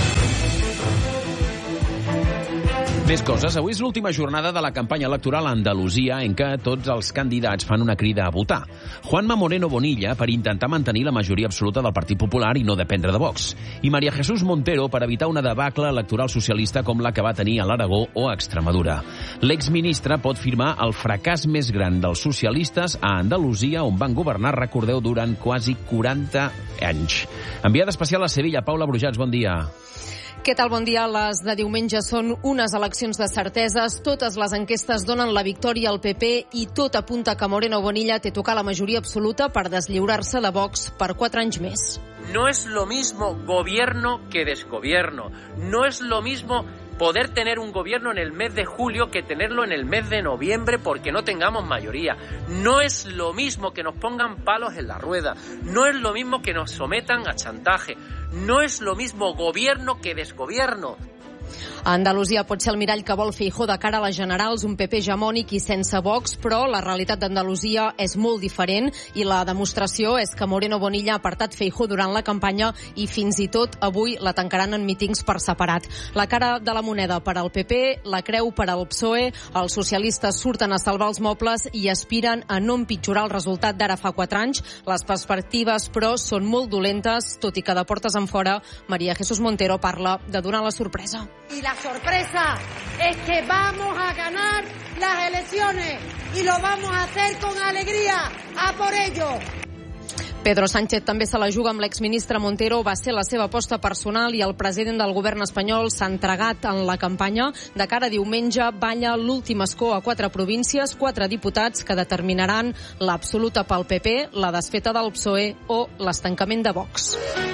Speaker 21: Més coses. Avui és l'última jornada de la campanya electoral a Andalusia en què tots els candidats fan una crida a votar. Juanma Moreno Bonilla per intentar mantenir la majoria absoluta del Partit Popular i no dependre de Vox. I María Jesús Montero per evitar una debacle electoral socialista com la que va tenir a l'Aragó o a Extremadura. L'exministre pot firmar el fracàs més gran dels socialistes a Andalusia, on van governar, recordeu, durant quasi quaranta anys. Enviada especial a Sevilla, Paula Brujats, bon dia.
Speaker 3: Què tal? Bon dia. Les de diumenge són unes eleccions de certeses. Totes les enquestes donen la victòria al P P i tot apunta que Moreno Bonilla té tocar la majoria absoluta per deslliurar-se de Vox per quatre anys més.
Speaker 4: No es lo mismo gobierno que desgobierno. No es lo mismo poder tener un gobierno en el mes de julio que tenerlo en el mes de noviembre porque no tengamos mayoría. No es lo mismo que nos pongan palos en la rueda. No es lo mismo que nos sometan a chantaje. No es lo mismo gobierno que desgobierno.
Speaker 3: Andalusia pot ser el mirall que vol Feijóo de cara a les generals, un P P hegemònic i sense Vox, però la realitat d'Andalusia és molt diferent i la demostració és que Moreno Bonilla ha apartat Feijóo durant la campanya i fins i tot avui la tancaran en mítings per separat. La cara de la moneda per al P P, la creu per al P S O E, els socialistes surten a salvar els mobles i aspiren a no empitjorar el resultat d'ara fa quatre anys. Les perspectives, però, són molt dolentes, tot i que de portes enfora María Jesús Montero parla de donar la sorpresa.
Speaker 6: Y la sorpresa es que vamos a ganar las elecciones y lo vamos a hacer con alegría. ¡A por ello!
Speaker 3: Pedro Sánchez també se la juga amb l'exministre Montero, va ser la seva aposta personal i el president del govern espanyol s'ha entregat en la campanya. De cara a diumenge balla l'últim escó a quatre províncies, quatre diputats que determinaran l'absoluta pel P P, la desfeta del P S O E o l'estancament de Vox.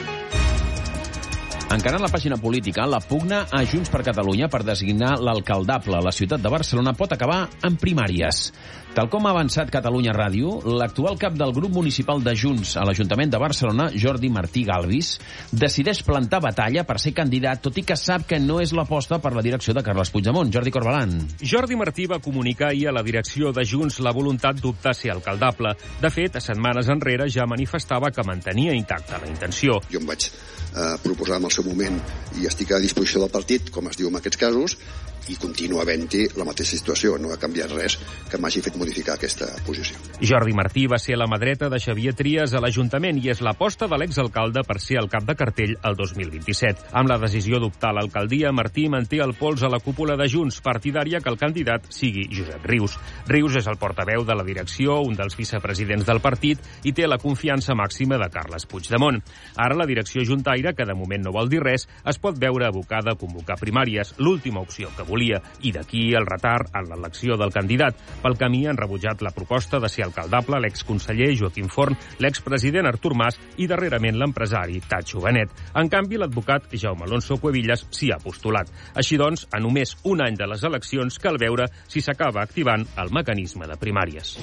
Speaker 21: Encara en la pàgina política, la pugna a Junts per Catalunya per designar l'alcaldable a la ciutat de Barcelona pot acabar en primàries. Tal com ha avançat Catalunya Ràdio, l'actual cap del grup municipal de Junts a l'Ajuntament de Barcelona, Jordi Martí Galvis, decideix plantar batalla per ser candidat, tot i que sap que no és l'aposta per la direcció de Carles Puigdemont. Jordi Corbalan.
Speaker 7: Jordi Martí va comunicar ahir a la direcció de Junts la voluntat d'optar a ser alcaldable. De fet, setmanes enrere ja manifestava que mantenia intacta la intenció.
Speaker 9: Jo em vaig eh, proposar en el seu moment i estic a disposició del partit, com es diu en aquests casos, i continua havent-hi la mateixa situació. No ha canviat res que m'hagi fet modificar aquesta posició.
Speaker 7: Jordi Martí va ser la mà dreta de Xavier Trias a l'Ajuntament i és l'aposta de l'exalcalde per ser el cap de cartell el dos mil vint-i-set. Amb la decisió d'optar a l'alcaldia, Martí manté el pols a la cúpula de Junts, partidària que el candidat sigui Josep Rius. Rius és el portaveu de la direcció, un dels vicepresidents del partit i té la confiança màxima de Carles Puigdemont. Ara la direcció juntaire, que de moment no vol dir res, es pot veure abocada a convocar primàries, l'última opció que volia, i d'aquí el retard en l'elecció del candidat. Pel camí han rebutjat la proposta de ser alcaldable l'exconseller Joaquim Forn, l'expresident Artur Mas i darrerament l'empresari Tacho Benet. En canvi, l'advocat Jaume Alonso Cuevillas s'hi ha postulat. Així doncs, a només un any de les eleccions cal veure si s'acaba activant el mecanisme de primàries.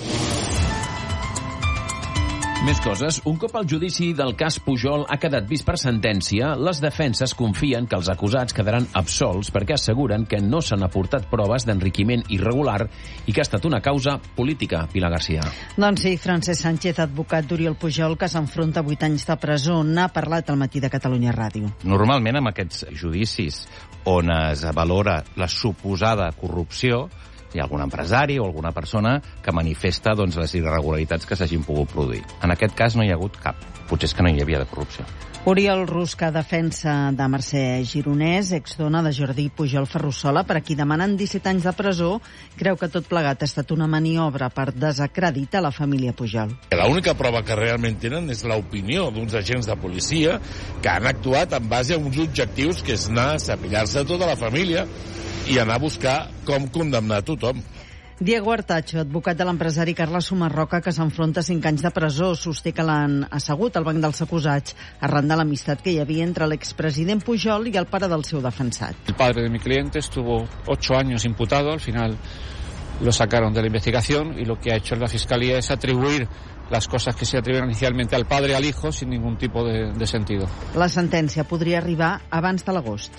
Speaker 21: Més coses. Un cop el judici del cas Pujol ha quedat vist per sentència, les defenses confien que els acusats quedaran absolts perquè asseguren que no s'han aportat proves d'enriquiment irregular i que ha estat una causa política. Pilar García.
Speaker 12: Doncs sí, Francesc Sánchez, advocat d'Oriol Pujol, que s'enfronta a vuit anys de presó, n'ha parlat al matí de Catalunya Ràdio.
Speaker 14: Normalment, amb aquests judicis on es valora la suposada corrupció,
Speaker 5: hi ha algun empresari o alguna persona que manifesta doncs, les irregularitats que s'hagin pogut produir. En aquest cas no hi ha hagut cap. Potser és que no hi havia de corrupció.
Speaker 12: Oriol Rusca, defensa de Mercè Gironès, exdona de Jordi Pujol Ferrusola, per a qui demanen disset anys de presó, creu que tot plegat ha estat una maniobra per desacreditar la família Pujol.
Speaker 8: L'única prova que realment tenen és l'opinió d'uns agents de policia que han actuat en base a uns objectius que és anar a cepillar-se tota la família i anar a buscar com condemnar tothom.
Speaker 12: Diego Artacho, advocat de l'empresari Carles Sumarroca, que s'enfronta a cinc anys de presó, sosté que l'han assegut al banc dels acusats arran de l'amistat que hi havia entre l'expresident Pujol i el pare del seu defensat.
Speaker 10: El padre de mi cliente estuvo ocho años imputado, al final lo sacaron de la investigación y lo que ha hecho la Fiscalía es atribuir las cosas que se atribuyeron inicialmente al padre y al hijo sin ningún tipo de, de sentido.
Speaker 12: La sentència podria arribar abans de l'agost.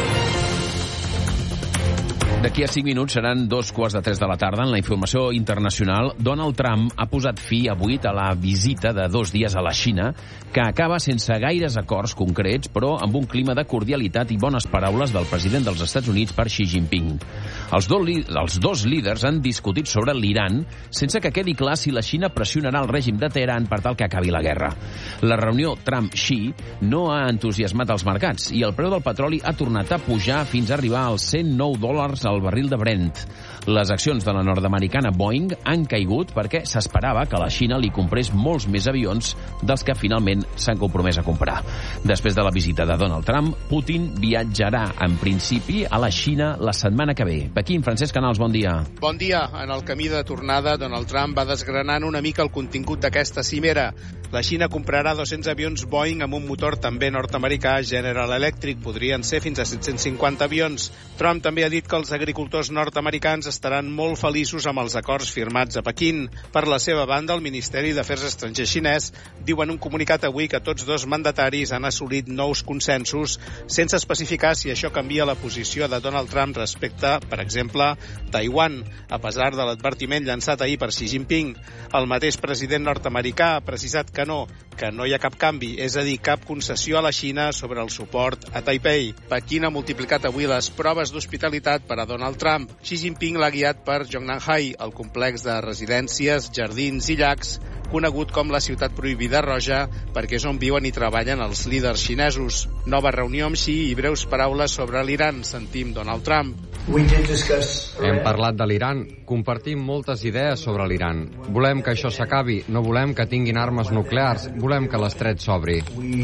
Speaker 21: D'aquí a cinc minuts seran dos quarts de tres de la tarda. En la informació internacional, Donald Trump ha posat fi avui a la visita de dos dies a la Xina, que acaba sense gaires acords concrets, però amb un clima de cordialitat i bones paraules del president dels Estats Units per Xi Jinping. Els dos, els dos líders han discutit sobre l'Iran sense que quedi clar si la Xina pressionarà el règim de Teheran per tal que acabi la guerra. La reunió Trump-Xi no ha entusiasmat els mercats i el preu del petroli ha tornat a pujar fins a arribar als cent nou dòlars al barril de Brent. Les accions de la nord-americana Boeing han caigut perquè s'esperava que la Xina li comprés molts més avions dels que finalment s'han compromès a comprar. Després de la visita de Donald Trump, Putin viatjarà en principi a la Xina la setmana que ve. Pequín, Francesc Canals, bon dia.
Speaker 11: Bon dia. En el camí de tornada, Donald Trump va desgranant una mica el contingut d'aquesta cimera. La Xina comprarà dos-cents avions Boeing amb un motor també nord-americà General Electric. Podrien ser fins a set-cents cinquanta avions. Trump també ha dit que els agricultors nord-americans estaran molt feliços amb els acords firmats a Pequín. Per la seva banda, el Ministeri d'Afers Estrangers xinès diu en un comunicat avui que tots dos mandataris han assolit nous consensos sense especificar si això canvia la posició de Donald Trump respecte, per exemple, Taiwan, a pesar de l'advertiment llançat ahir per Xi Jinping. El mateix president nord-americà ha precisat que no, que no hi ha cap canvi, és a dir, cap concessió a la Xina sobre el suport a Taipei. Pequín ha multiplicat avui les proves d'hospitalitat per a Donald Trump. Xi Jinping l'ha guiat per Zhongnanhai, el complex de residències, jardins i llacs, conegut com la ciutat prohibida roja, perquè és on viuen i treballen els líders xinesos. Nova reunió amb Xi i breus paraules sobre l'Iran. Sentim Donald Trump.
Speaker 13: Hem parlat de l'Iran, compartim moltes idees sobre l'Iran. Volem que això s'acabi, no volem que tinguin armes nuclears, volem que l'estret s'obri.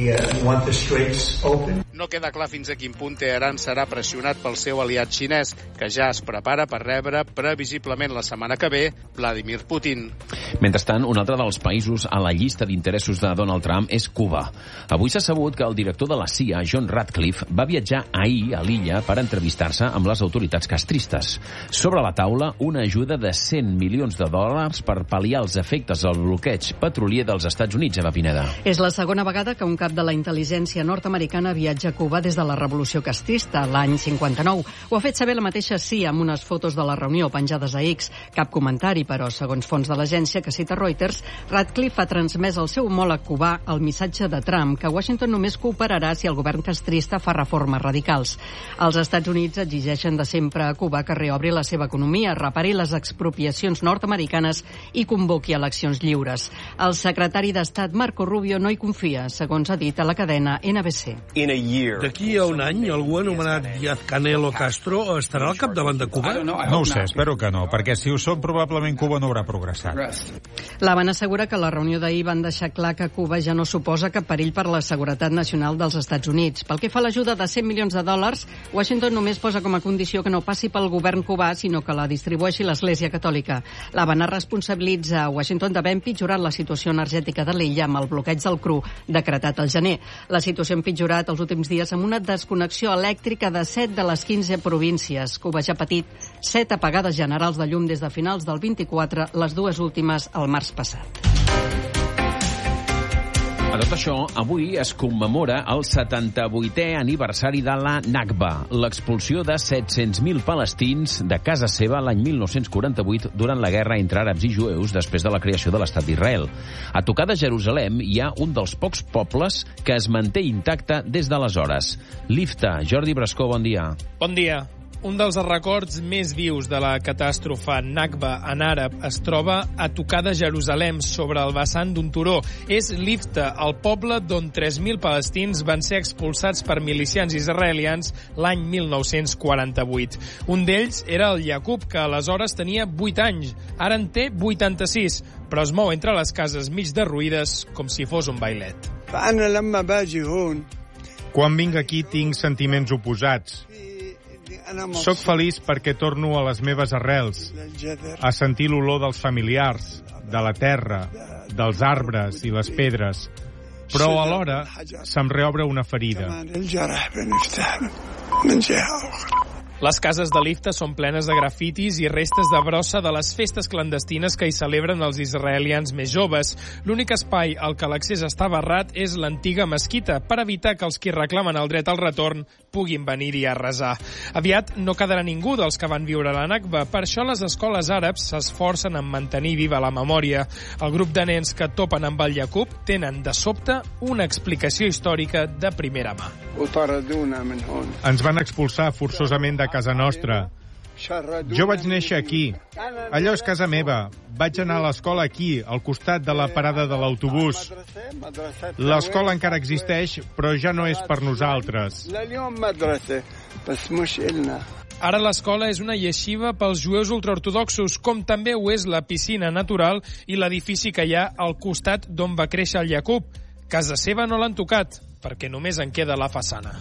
Speaker 11: No queda clar fins a quin punt Teheran serà pressionat pel seu aliat xinès, que ja es prepara per rebre previsiblement la setmana que ve Vladimir Putin.
Speaker 21: Mentrestant, un altre dels països a la llista d'interessos de Donald Trump és Cuba. Avui s'ha sabut que el director de la C I A, John Ratcliffe, va viatjar ahir a l'illa per entrevistar-se amb les autoritats castristes. Sobre la taula, una ajuda de cent milions de dòlars per pal·liar els efectes del bloqueig petrolier dels Estats Units, Eva Pineda.
Speaker 14: És la segona vegada que un cap de la intel·ligència nord-americana viatja a Cuba des de la Revolució Castrista, l'any cinquanta-nou. Ho ha fet saber la mateixa C I A amb unes fotos de la reunió penjades a X. Cap comentari, però, segons fons de l'agència que cita Reuters, Ratcliffe ha transmès al seu homòleg cubà el missatge de Trump, que Washington només cooperarà si el govern castrista fa reformes radicals. Els Estats Units exigeixen de sempre a Cuba que reobri la seva economia, repari les expropiacions nord-americanes i convoqui eleccions lliures. El secretari d'Estat Marco Rubio no hi confia, segons ha dit a la cadena N B C.
Speaker 15: D'aquí a un any, algú anomenat Díaz-Canel o Castro estarà al capdavant de Cuba?
Speaker 16: No ho sé, espero que no, perquè si ho són, probablement Cuba no haurà progressat.
Speaker 14: L'Havana assegura que a la reunió d'ahir van deixar clar que Cuba ja no suposa cap perill per la seguretat nacional dels Estats Units. Pel que fa a l'ajuda de cent milions de dòlars, Washington només posa com a condició que no passi pel govern cubà, sinó que la distribueixi l'Església Catòlica. L'Havana responsabilitza a Washington d'haver empitjorat la situació energètica de l'illa amb el bloqueig del cru decretat al gener. La situació ha empitjorat els últims dies amb una desconnexió elèctrica de set de les quinze províncies. Cuba ja ha patit set apagades generals de llum des de finals del vint-i-quatre, les dues últimes al març passat.
Speaker 21: A tot això, avui es commemora el setanta-vuitè aniversari de la Nakba, l'expulsió de set-cents mil palestins de casa seva l'any mil nou-cents quaranta-vuit durant la guerra entre àrabs i jueus després de la creació de l'Estat d'Israel. A tocar de Jerusalem hi ha un dels pocs pobles que es manté intacte des d'aleshores. L'Ifta. Jordi Brascó, bon dia.
Speaker 17: Bon dia. Un dels records més vius de la catàstrofe Nakba en àrab es troba a tocar de Jerusalem, sobre el vessant d'un turó. És Lifta, el poble d'on tres mil palestins van ser expulsats per milicians israelians l'any mil nou-cents quaranta-vuit. Un d'ells era el Yaqub, que aleshores tenia vuit anys. Ara en té vuitanta-sis, però es mou entre les cases mig derruïdes com si fos un bailet.
Speaker 16: Quan vinc aquí tinc sentiments oposats. Soc feliç perquè torno a les meves arrels, a sentir l'olor dels familiars, de la terra, dels arbres i les pedres, però alhora se'm reobre una ferida.
Speaker 17: Les cases de Lifta són plenes de grafitis i restes de brossa de les festes clandestines que hi celebren els israelians més joves. L'únic espai al que l'accés està barrat és l'antiga mesquita, per evitar que els qui reclamen el dret al retorn puguin venir-hi a resar. Aviat no quedarà ningú dels que van viure la Nakba, per això les escoles àrabs s'esforcen en mantenir viva la memòria. El grup de nens que topen amb el Yaqub tenen, de sobte, una explicació històrica de primera mà.
Speaker 16: Ens van expulsar forçosament de casa nostra. Jo vaig néixer aquí. Allò és casa meva. Vaig anar a l'escola aquí, al costat de la parada de l'autobús. L'escola encara existeix, però ja no és per nosaltres.
Speaker 17: Ara l'escola és una yeshiva pels jueus ultraortodoxos, com també ho és la piscina natural i l'edifici que hi ha al costat d'on va créixer el Yaqub. Casa seva no l'han tocat, perquè només en queda la façana.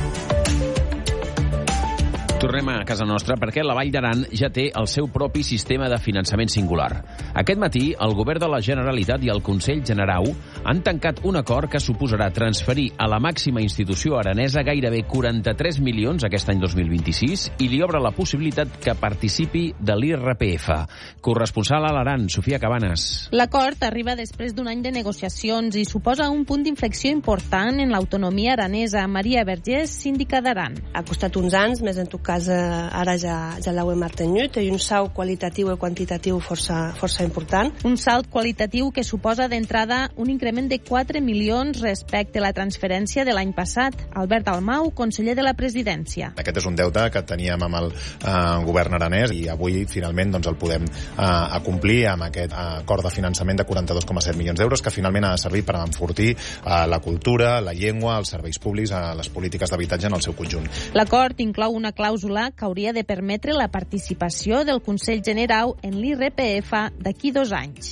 Speaker 21: Tornem a casa nostra perquè la Vall d'Aran ja té el seu propi sistema de finançament singular. Aquest matí, el govern de la Generalitat i el Consell Generau han tancat un acord que suposarà transferir a la màxima institució aranesa gairebé quaranta-tres milions aquest any dos mil vint-i-sis i li obre la possibilitat que participi de l'I R P F. Corresponsal a l'Aran, Sofia Cabanes.
Speaker 33: L'acord arriba després d'un any de negociacions i suposa un punt d'inflexió important en l'autonomia aranesa. Maria Vergés, síndica d'Aran.
Speaker 18: Ha costat uns anys, més en tot cas ara ja, ja l'heu mantingut, i un salt qualitatiu i quantitatiu força, força important.
Speaker 33: Un salt qualitatiu que suposa d'entrada un increment de quatre milions respecte a la transferència de l'any passat. Albert Almau, conseller de la Presidència.
Speaker 19: Aquest és un deute que teníem amb el eh, govern aranès i avui finalment doncs, el podem eh, acomplir amb aquest eh, acord de finançament de quaranta-dos coma set milions d'euros que finalment ha de servir per enfortir eh, la cultura, la llengua, els serveis públics, eh, les polítiques d'habitatge en el seu conjunt.
Speaker 33: L'acord inclou una clàusula que hauria de permetre la participació del Consell Generau en l'I R P F d'aquí dos anys.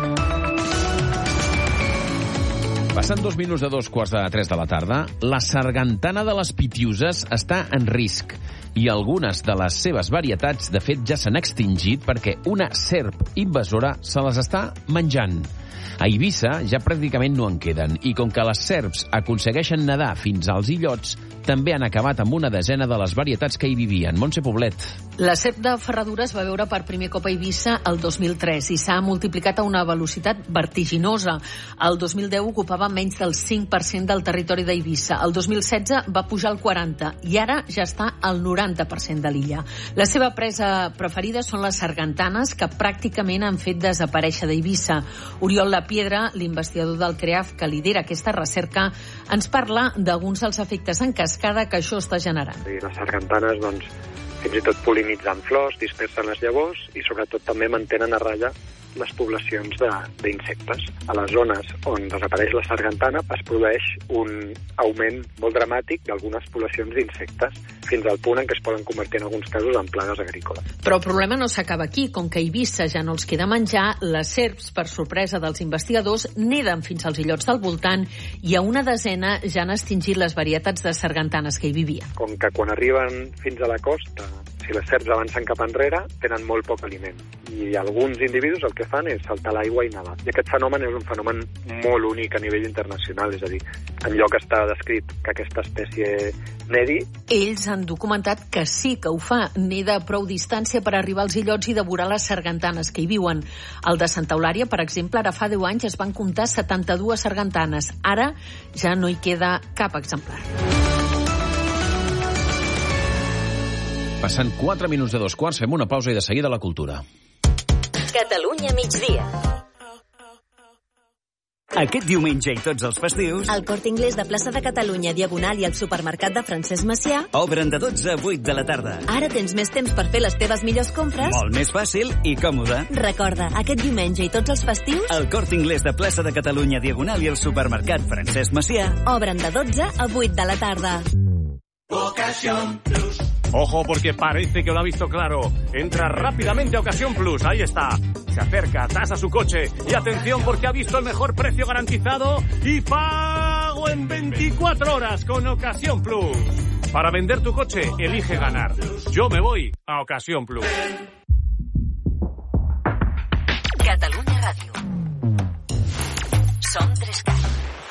Speaker 21: Passant dos minuts de dos quarts de tres de la tarda, la sargantana de les Pitiuses està en risc i algunes de les seves varietats, de fet, ja s'han extingit perquè una serp invasora se les està menjant. A Eivissa ja pràcticament no en queden i com que les serps aconsegueixen nedar fins als illots, també han acabat amb una desena de les varietats que hi vivien. Montse Poblet.
Speaker 20: La serp de Ferradura es va veure per primer cop a Eivissa el dos mil tres i s'ha multiplicat a una velocitat vertiginosa. El dos mil deu ocupava menys del cinc per cent del territori d'Eivissa. El dos mil setze va pujar al quaranta i ara ja està al noranta per cent de l'illa. La seva presa preferida són les sargantanes, que pràcticament han fet desaparèixer d'Eivissa. Oriol Lapiedra, l'investigador del CREAF que lidera aquesta recerca, ens parla d'alguns dels efectes en cascada que això està generant.
Speaker 22: Les sargantanes, doncs, fins i tot pol·linitzen flors, dispersen les llavors i sobretot també mantenen a ratlla les poblacions d'insectes. A les zones on desapareix la sargantana es produeix un augment molt dramàtic d'algunes poblacions d'insectes, fins al punt en què es poden convertir en alguns casos en plagues agrícoles.
Speaker 20: Però el problema no s'acaba aquí. Com que a Eivissa ja no els queda menjar, les serps, per sorpresa dels investigadors, neden fins als illots del voltant i a una desena ja han extingit les varietats de sargantanes que hi vivien.
Speaker 22: Com que quan arriben fins a la costa, si les serps avancen cap enrere, tenen molt poc aliment. I alguns individus el que fan és saltar l'aigua i nedar. I aquest fenomen és un fenomen molt únic a nivell internacional, és a dir, enlloc està descrit que aquesta espècie nedi.
Speaker 20: Ells han documentat que sí que ho fa, neda a prou distància per arribar als illots i devorar les sargantanes que hi viuen. Al de Santa Eulària, per exemple, ara fa deu anys es van comptar setanta-dues sargantanes. Ara ja no hi queda cap exemplar.
Speaker 21: Passant quatre minuts de dos quarts, fem una pausa i de seguida la cultura.
Speaker 23: Catalunya migdia.
Speaker 1: Aquest diumenge i tots els festius...
Speaker 2: El Corte Inglés de Plaça de Catalunya, Diagonal i el supermercat de Francesc Macià
Speaker 1: obren de dotze a vuit de la tarda.
Speaker 2: Ara tens més temps per fer les teves millors compres.
Speaker 1: Molt més fàcil i còmode.
Speaker 2: Recorda, aquest diumenge i tots els festius...
Speaker 1: El Corte Inglés de Plaça de Catalunya, Diagonal i el supermercat Francesc Macià
Speaker 2: obren de dotze a vuit de la tarda.
Speaker 4: Ocasión Plus. Ojo, porque parece que lo ha visto claro. Entra rápidamente a Ocasión Plus. Ahí está. Se acerca, tasa su coche. Y atención, porque ha visto el mejor precio garantizado y pago en veinticuatro horas con Ocasión Plus. Para vender tu coche, elige ganar. Yo me voy a Ocasión Plus.
Speaker 2: Catalunya Ràdio. Som tres K.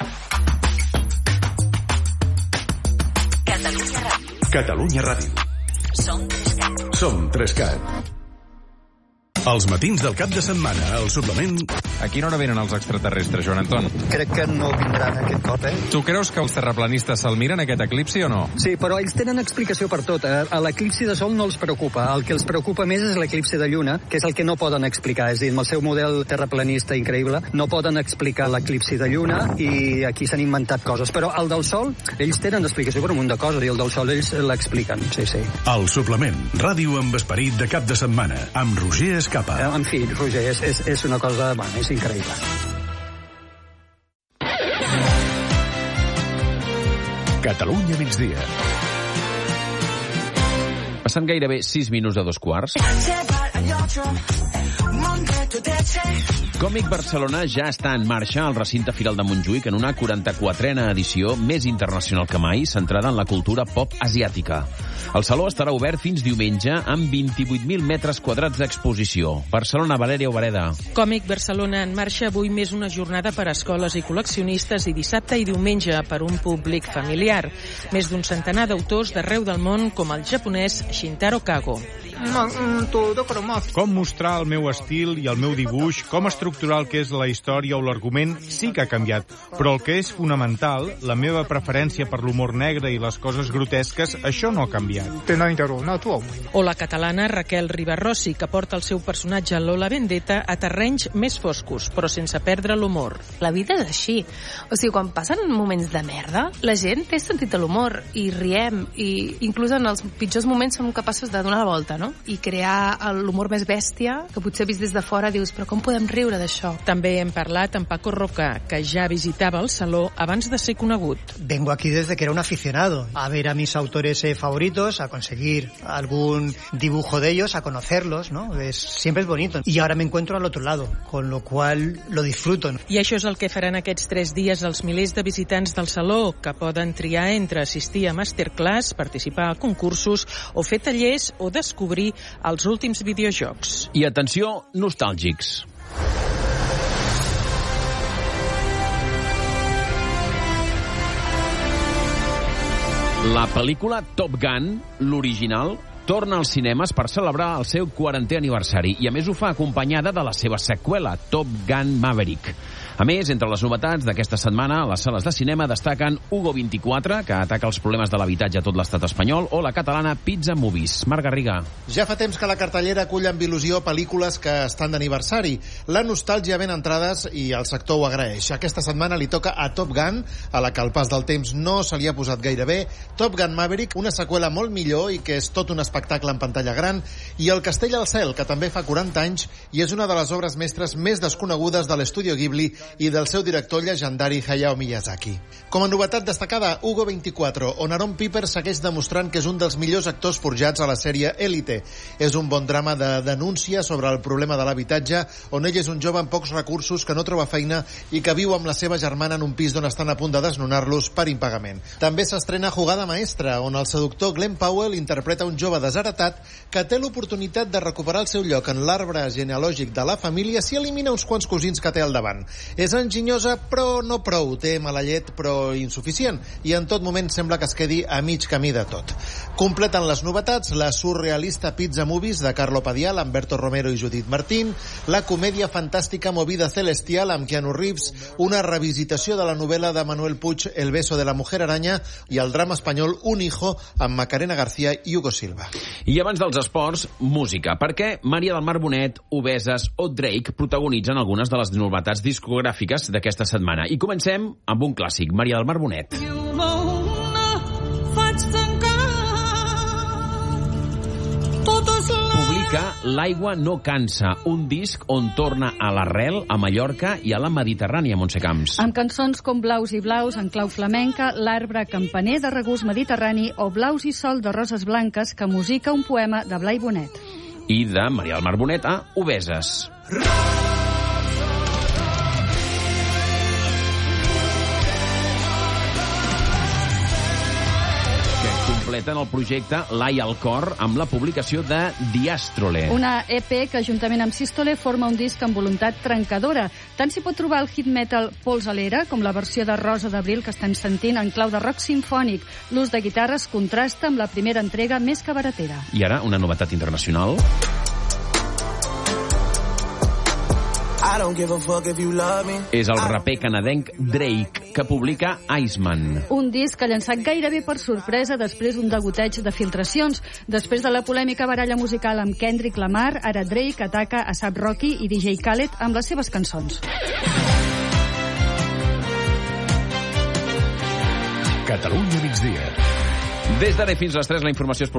Speaker 2: Catalunya Ràdio.
Speaker 23: Catalunya Ràdio.
Speaker 2: Som tres K.
Speaker 23: Som tres K. Els matins del cap de setmana, al suplement...
Speaker 13: A quina hora venen els extraterrestres, Joan Anton?
Speaker 24: Crec que no vindran aquest cop, eh?
Speaker 13: Tu creus que els terraplanistes se'l miren, aquest eclipsi, o no?
Speaker 24: Sí, però ells tenen explicació per tot. A l'eclipsi de Sol no els preocupa. El que els preocupa més és l'eclipsi de Lluna, que és el que no poden explicar. És a dir, amb el seu model terraplanista increïble, no poden explicar l'eclipsi de Lluna i aquí s'han inventat coses. Però el del Sol, ells tenen explicació per un munt de coses i el del Sol ells l'expliquen, sí, sí.
Speaker 23: El suplement, ràdio amb esperit de cap de setmana, amb Roger Escapa.
Speaker 24: En fi, Roger, és, és, és una cosa... Bueno, és increïble.
Speaker 23: Catalunya migdia.
Speaker 21: Passant gairebé sis minuts de dos quarts. Còmic Barcelona ja està en marxa al recinte Firal de Montjuïc en una quaranta-quatrena edició més internacional que mai, centrada en la cultura pop asiàtica. El saló estarà obert fins diumenge amb vint-i-vuit mil metres quadrats d'exposició. Barcelona, Valèria Obereda.
Speaker 25: Còmic Barcelona en marxa avui més una jornada per a escoles i col·leccionistes i dissabte i diumenge per un públic familiar. Més d'un centenar d'autors d'arreu del món com el japonès Shintaro Kago.
Speaker 16: Com mostrar el meu estil i el meu dibuix, com estructurar el que és la història o l'argument, sí que ha canviat. Però el que és fonamental, la meva preferència per l'humor negre i les coses grotesques, això no ha canviat.
Speaker 25: O la catalana Raquel Ribarrossi, que porta el seu personatge Lola Vendetta a terrenys més foscos, però sense perdre l'humor.
Speaker 26: La vida és així. O sigui, quan passen moments de merda, la gent té sentit de l'humor i riem, i inclús en els pitjors moments som capaços de donar la volta, no? I crear l'humor més bèstia, que potser vist des de fora dius, però com podem riure d'això?
Speaker 25: També hem parlat amb Paco Roca, que ja visitava el saló abans de ser conegut.
Speaker 27: Vengo aquí desde que era un aficionado, a ver a mis autores eh, favoritos, a conseguir algún dibujo de ellos, a conocerlos, ¿no? Es, siempre es bonito. Y ahora me encuentro al otro lado, con lo cual lo disfruto, ¿no?
Speaker 25: I això és el que faran aquests tres dies els milers de visitants del saló, que poden triar entre assistir a masterclass, participar a concursos o fer tallers o descobrir els últims videojocs.
Speaker 21: I atenció, nostàlgics. La pel·lícula Top Gun, l'original, torna als cinemes per celebrar el seu quarantè aniversari i a més ho fa acompanyada de la seva seqüela, Top Gun Maverick. A més, entre les novetats d'aquesta setmana, a les sales de cinema destaquen Hugo vint-i-quatre, que ataca els problemes de l'habitatge a tot l'estat espanyol, o la catalana Pizza Movies. Marc Garriga.
Speaker 28: Ja fa temps que la cartellera acull amb il·lusió pel·lícules que estan d'aniversari. La nostàlgia ben entrades i el sector ho agraeix. Aquesta setmana li toca a Top Gun, a la que el pas del temps no se li ha posat gaire bé, Top Gun Maverick, una seqüela molt millor i que és tot un espectacle en pantalla gran, i El castell al cel, que també fa quaranta anys i és una de les obres mestres més desconegudes de l'Estudio Ghibli i del seu director llegendari Hayao Miyazaki. Com a novetat destacada, Hugo vint-i-quatre, on Aaron Piper segueix demostrant que és un dels millors actors forjats a la sèrie Élite. És un bon drama de denúncia sobre el problema de l'habitatge, on ell és un jove amb pocs recursos que no troba feina i que viu amb la seva germana en un pis d'on estan a punt de desnonar-los per impagament. També s'estrena Jugada maestra, on el seductor Glenn Powell interpreta un jove desheretat que té l'oportunitat de recuperar el seu lloc en l'arbre genealògic de la família si elimina uns quants cosins que té al davant. És enginyosa, però no prou. Té mala llet, però insuficient. I en tot moment sembla que es quedi a mig camí de tot. Completen les novetats la surrealista Pizza Movies de Carlo Padial, Humberto Romero i Judith Martín, la comèdia fantàstica Movida Celestial amb Keanu Reeves, una revisitació de la novel·la de Manuel Puig El beso de la mujer araña i el drama espanyol Un hijo amb Macarena García i Hugo Silva.
Speaker 21: I abans dels esports, música, perquè Maria del Mar Bonet, Obeses o Drake protagonitzen algunes de les novetats discogràfiques d'aquesta setmana. I comencem amb un clàssic, Maria del Mar Bonet. Publica L'aigua no cansa, un disc on torna a l'arrel, a Mallorca i a la Mediterrània, Montse Camps.
Speaker 3: Amb cançons com Blaus i blaus, en clau flamenca, L'arbre campaner de regust mediterrani o Blaus i sol de roses blanques, que musica un poema de Blai Bonet.
Speaker 21: I de Maria del Mar Bonet a Obeses. Completen el projecte L'Ai al cor amb la publicació de Diàstrole.
Speaker 3: Una E P que, juntament amb Sístole, forma un disc amb voluntat trencadora. Tant s'hi pot trobar el hit metal Pols a l'era, com la versió de Rosa d'Abril que estem sentint en clau de rock sinfònic. L'ús de guitarres contrasta amb la primera entrega més cabaretera.
Speaker 21: I ara, una novetat internacional. És el raper canadenc Drake, que publica Iceman.
Speaker 3: Un disc que ha llançat gairebé per sorpresa després d'un degoteig de filtracions. Després de la polèmica baralla musical amb Kendrick Lamar, ara Drake ataca a A$ap Rocky i D J Khaled amb les seves cançons.
Speaker 23: Catalunya migdia.
Speaker 21: Des d'ara fins a les tres, la informació esportiva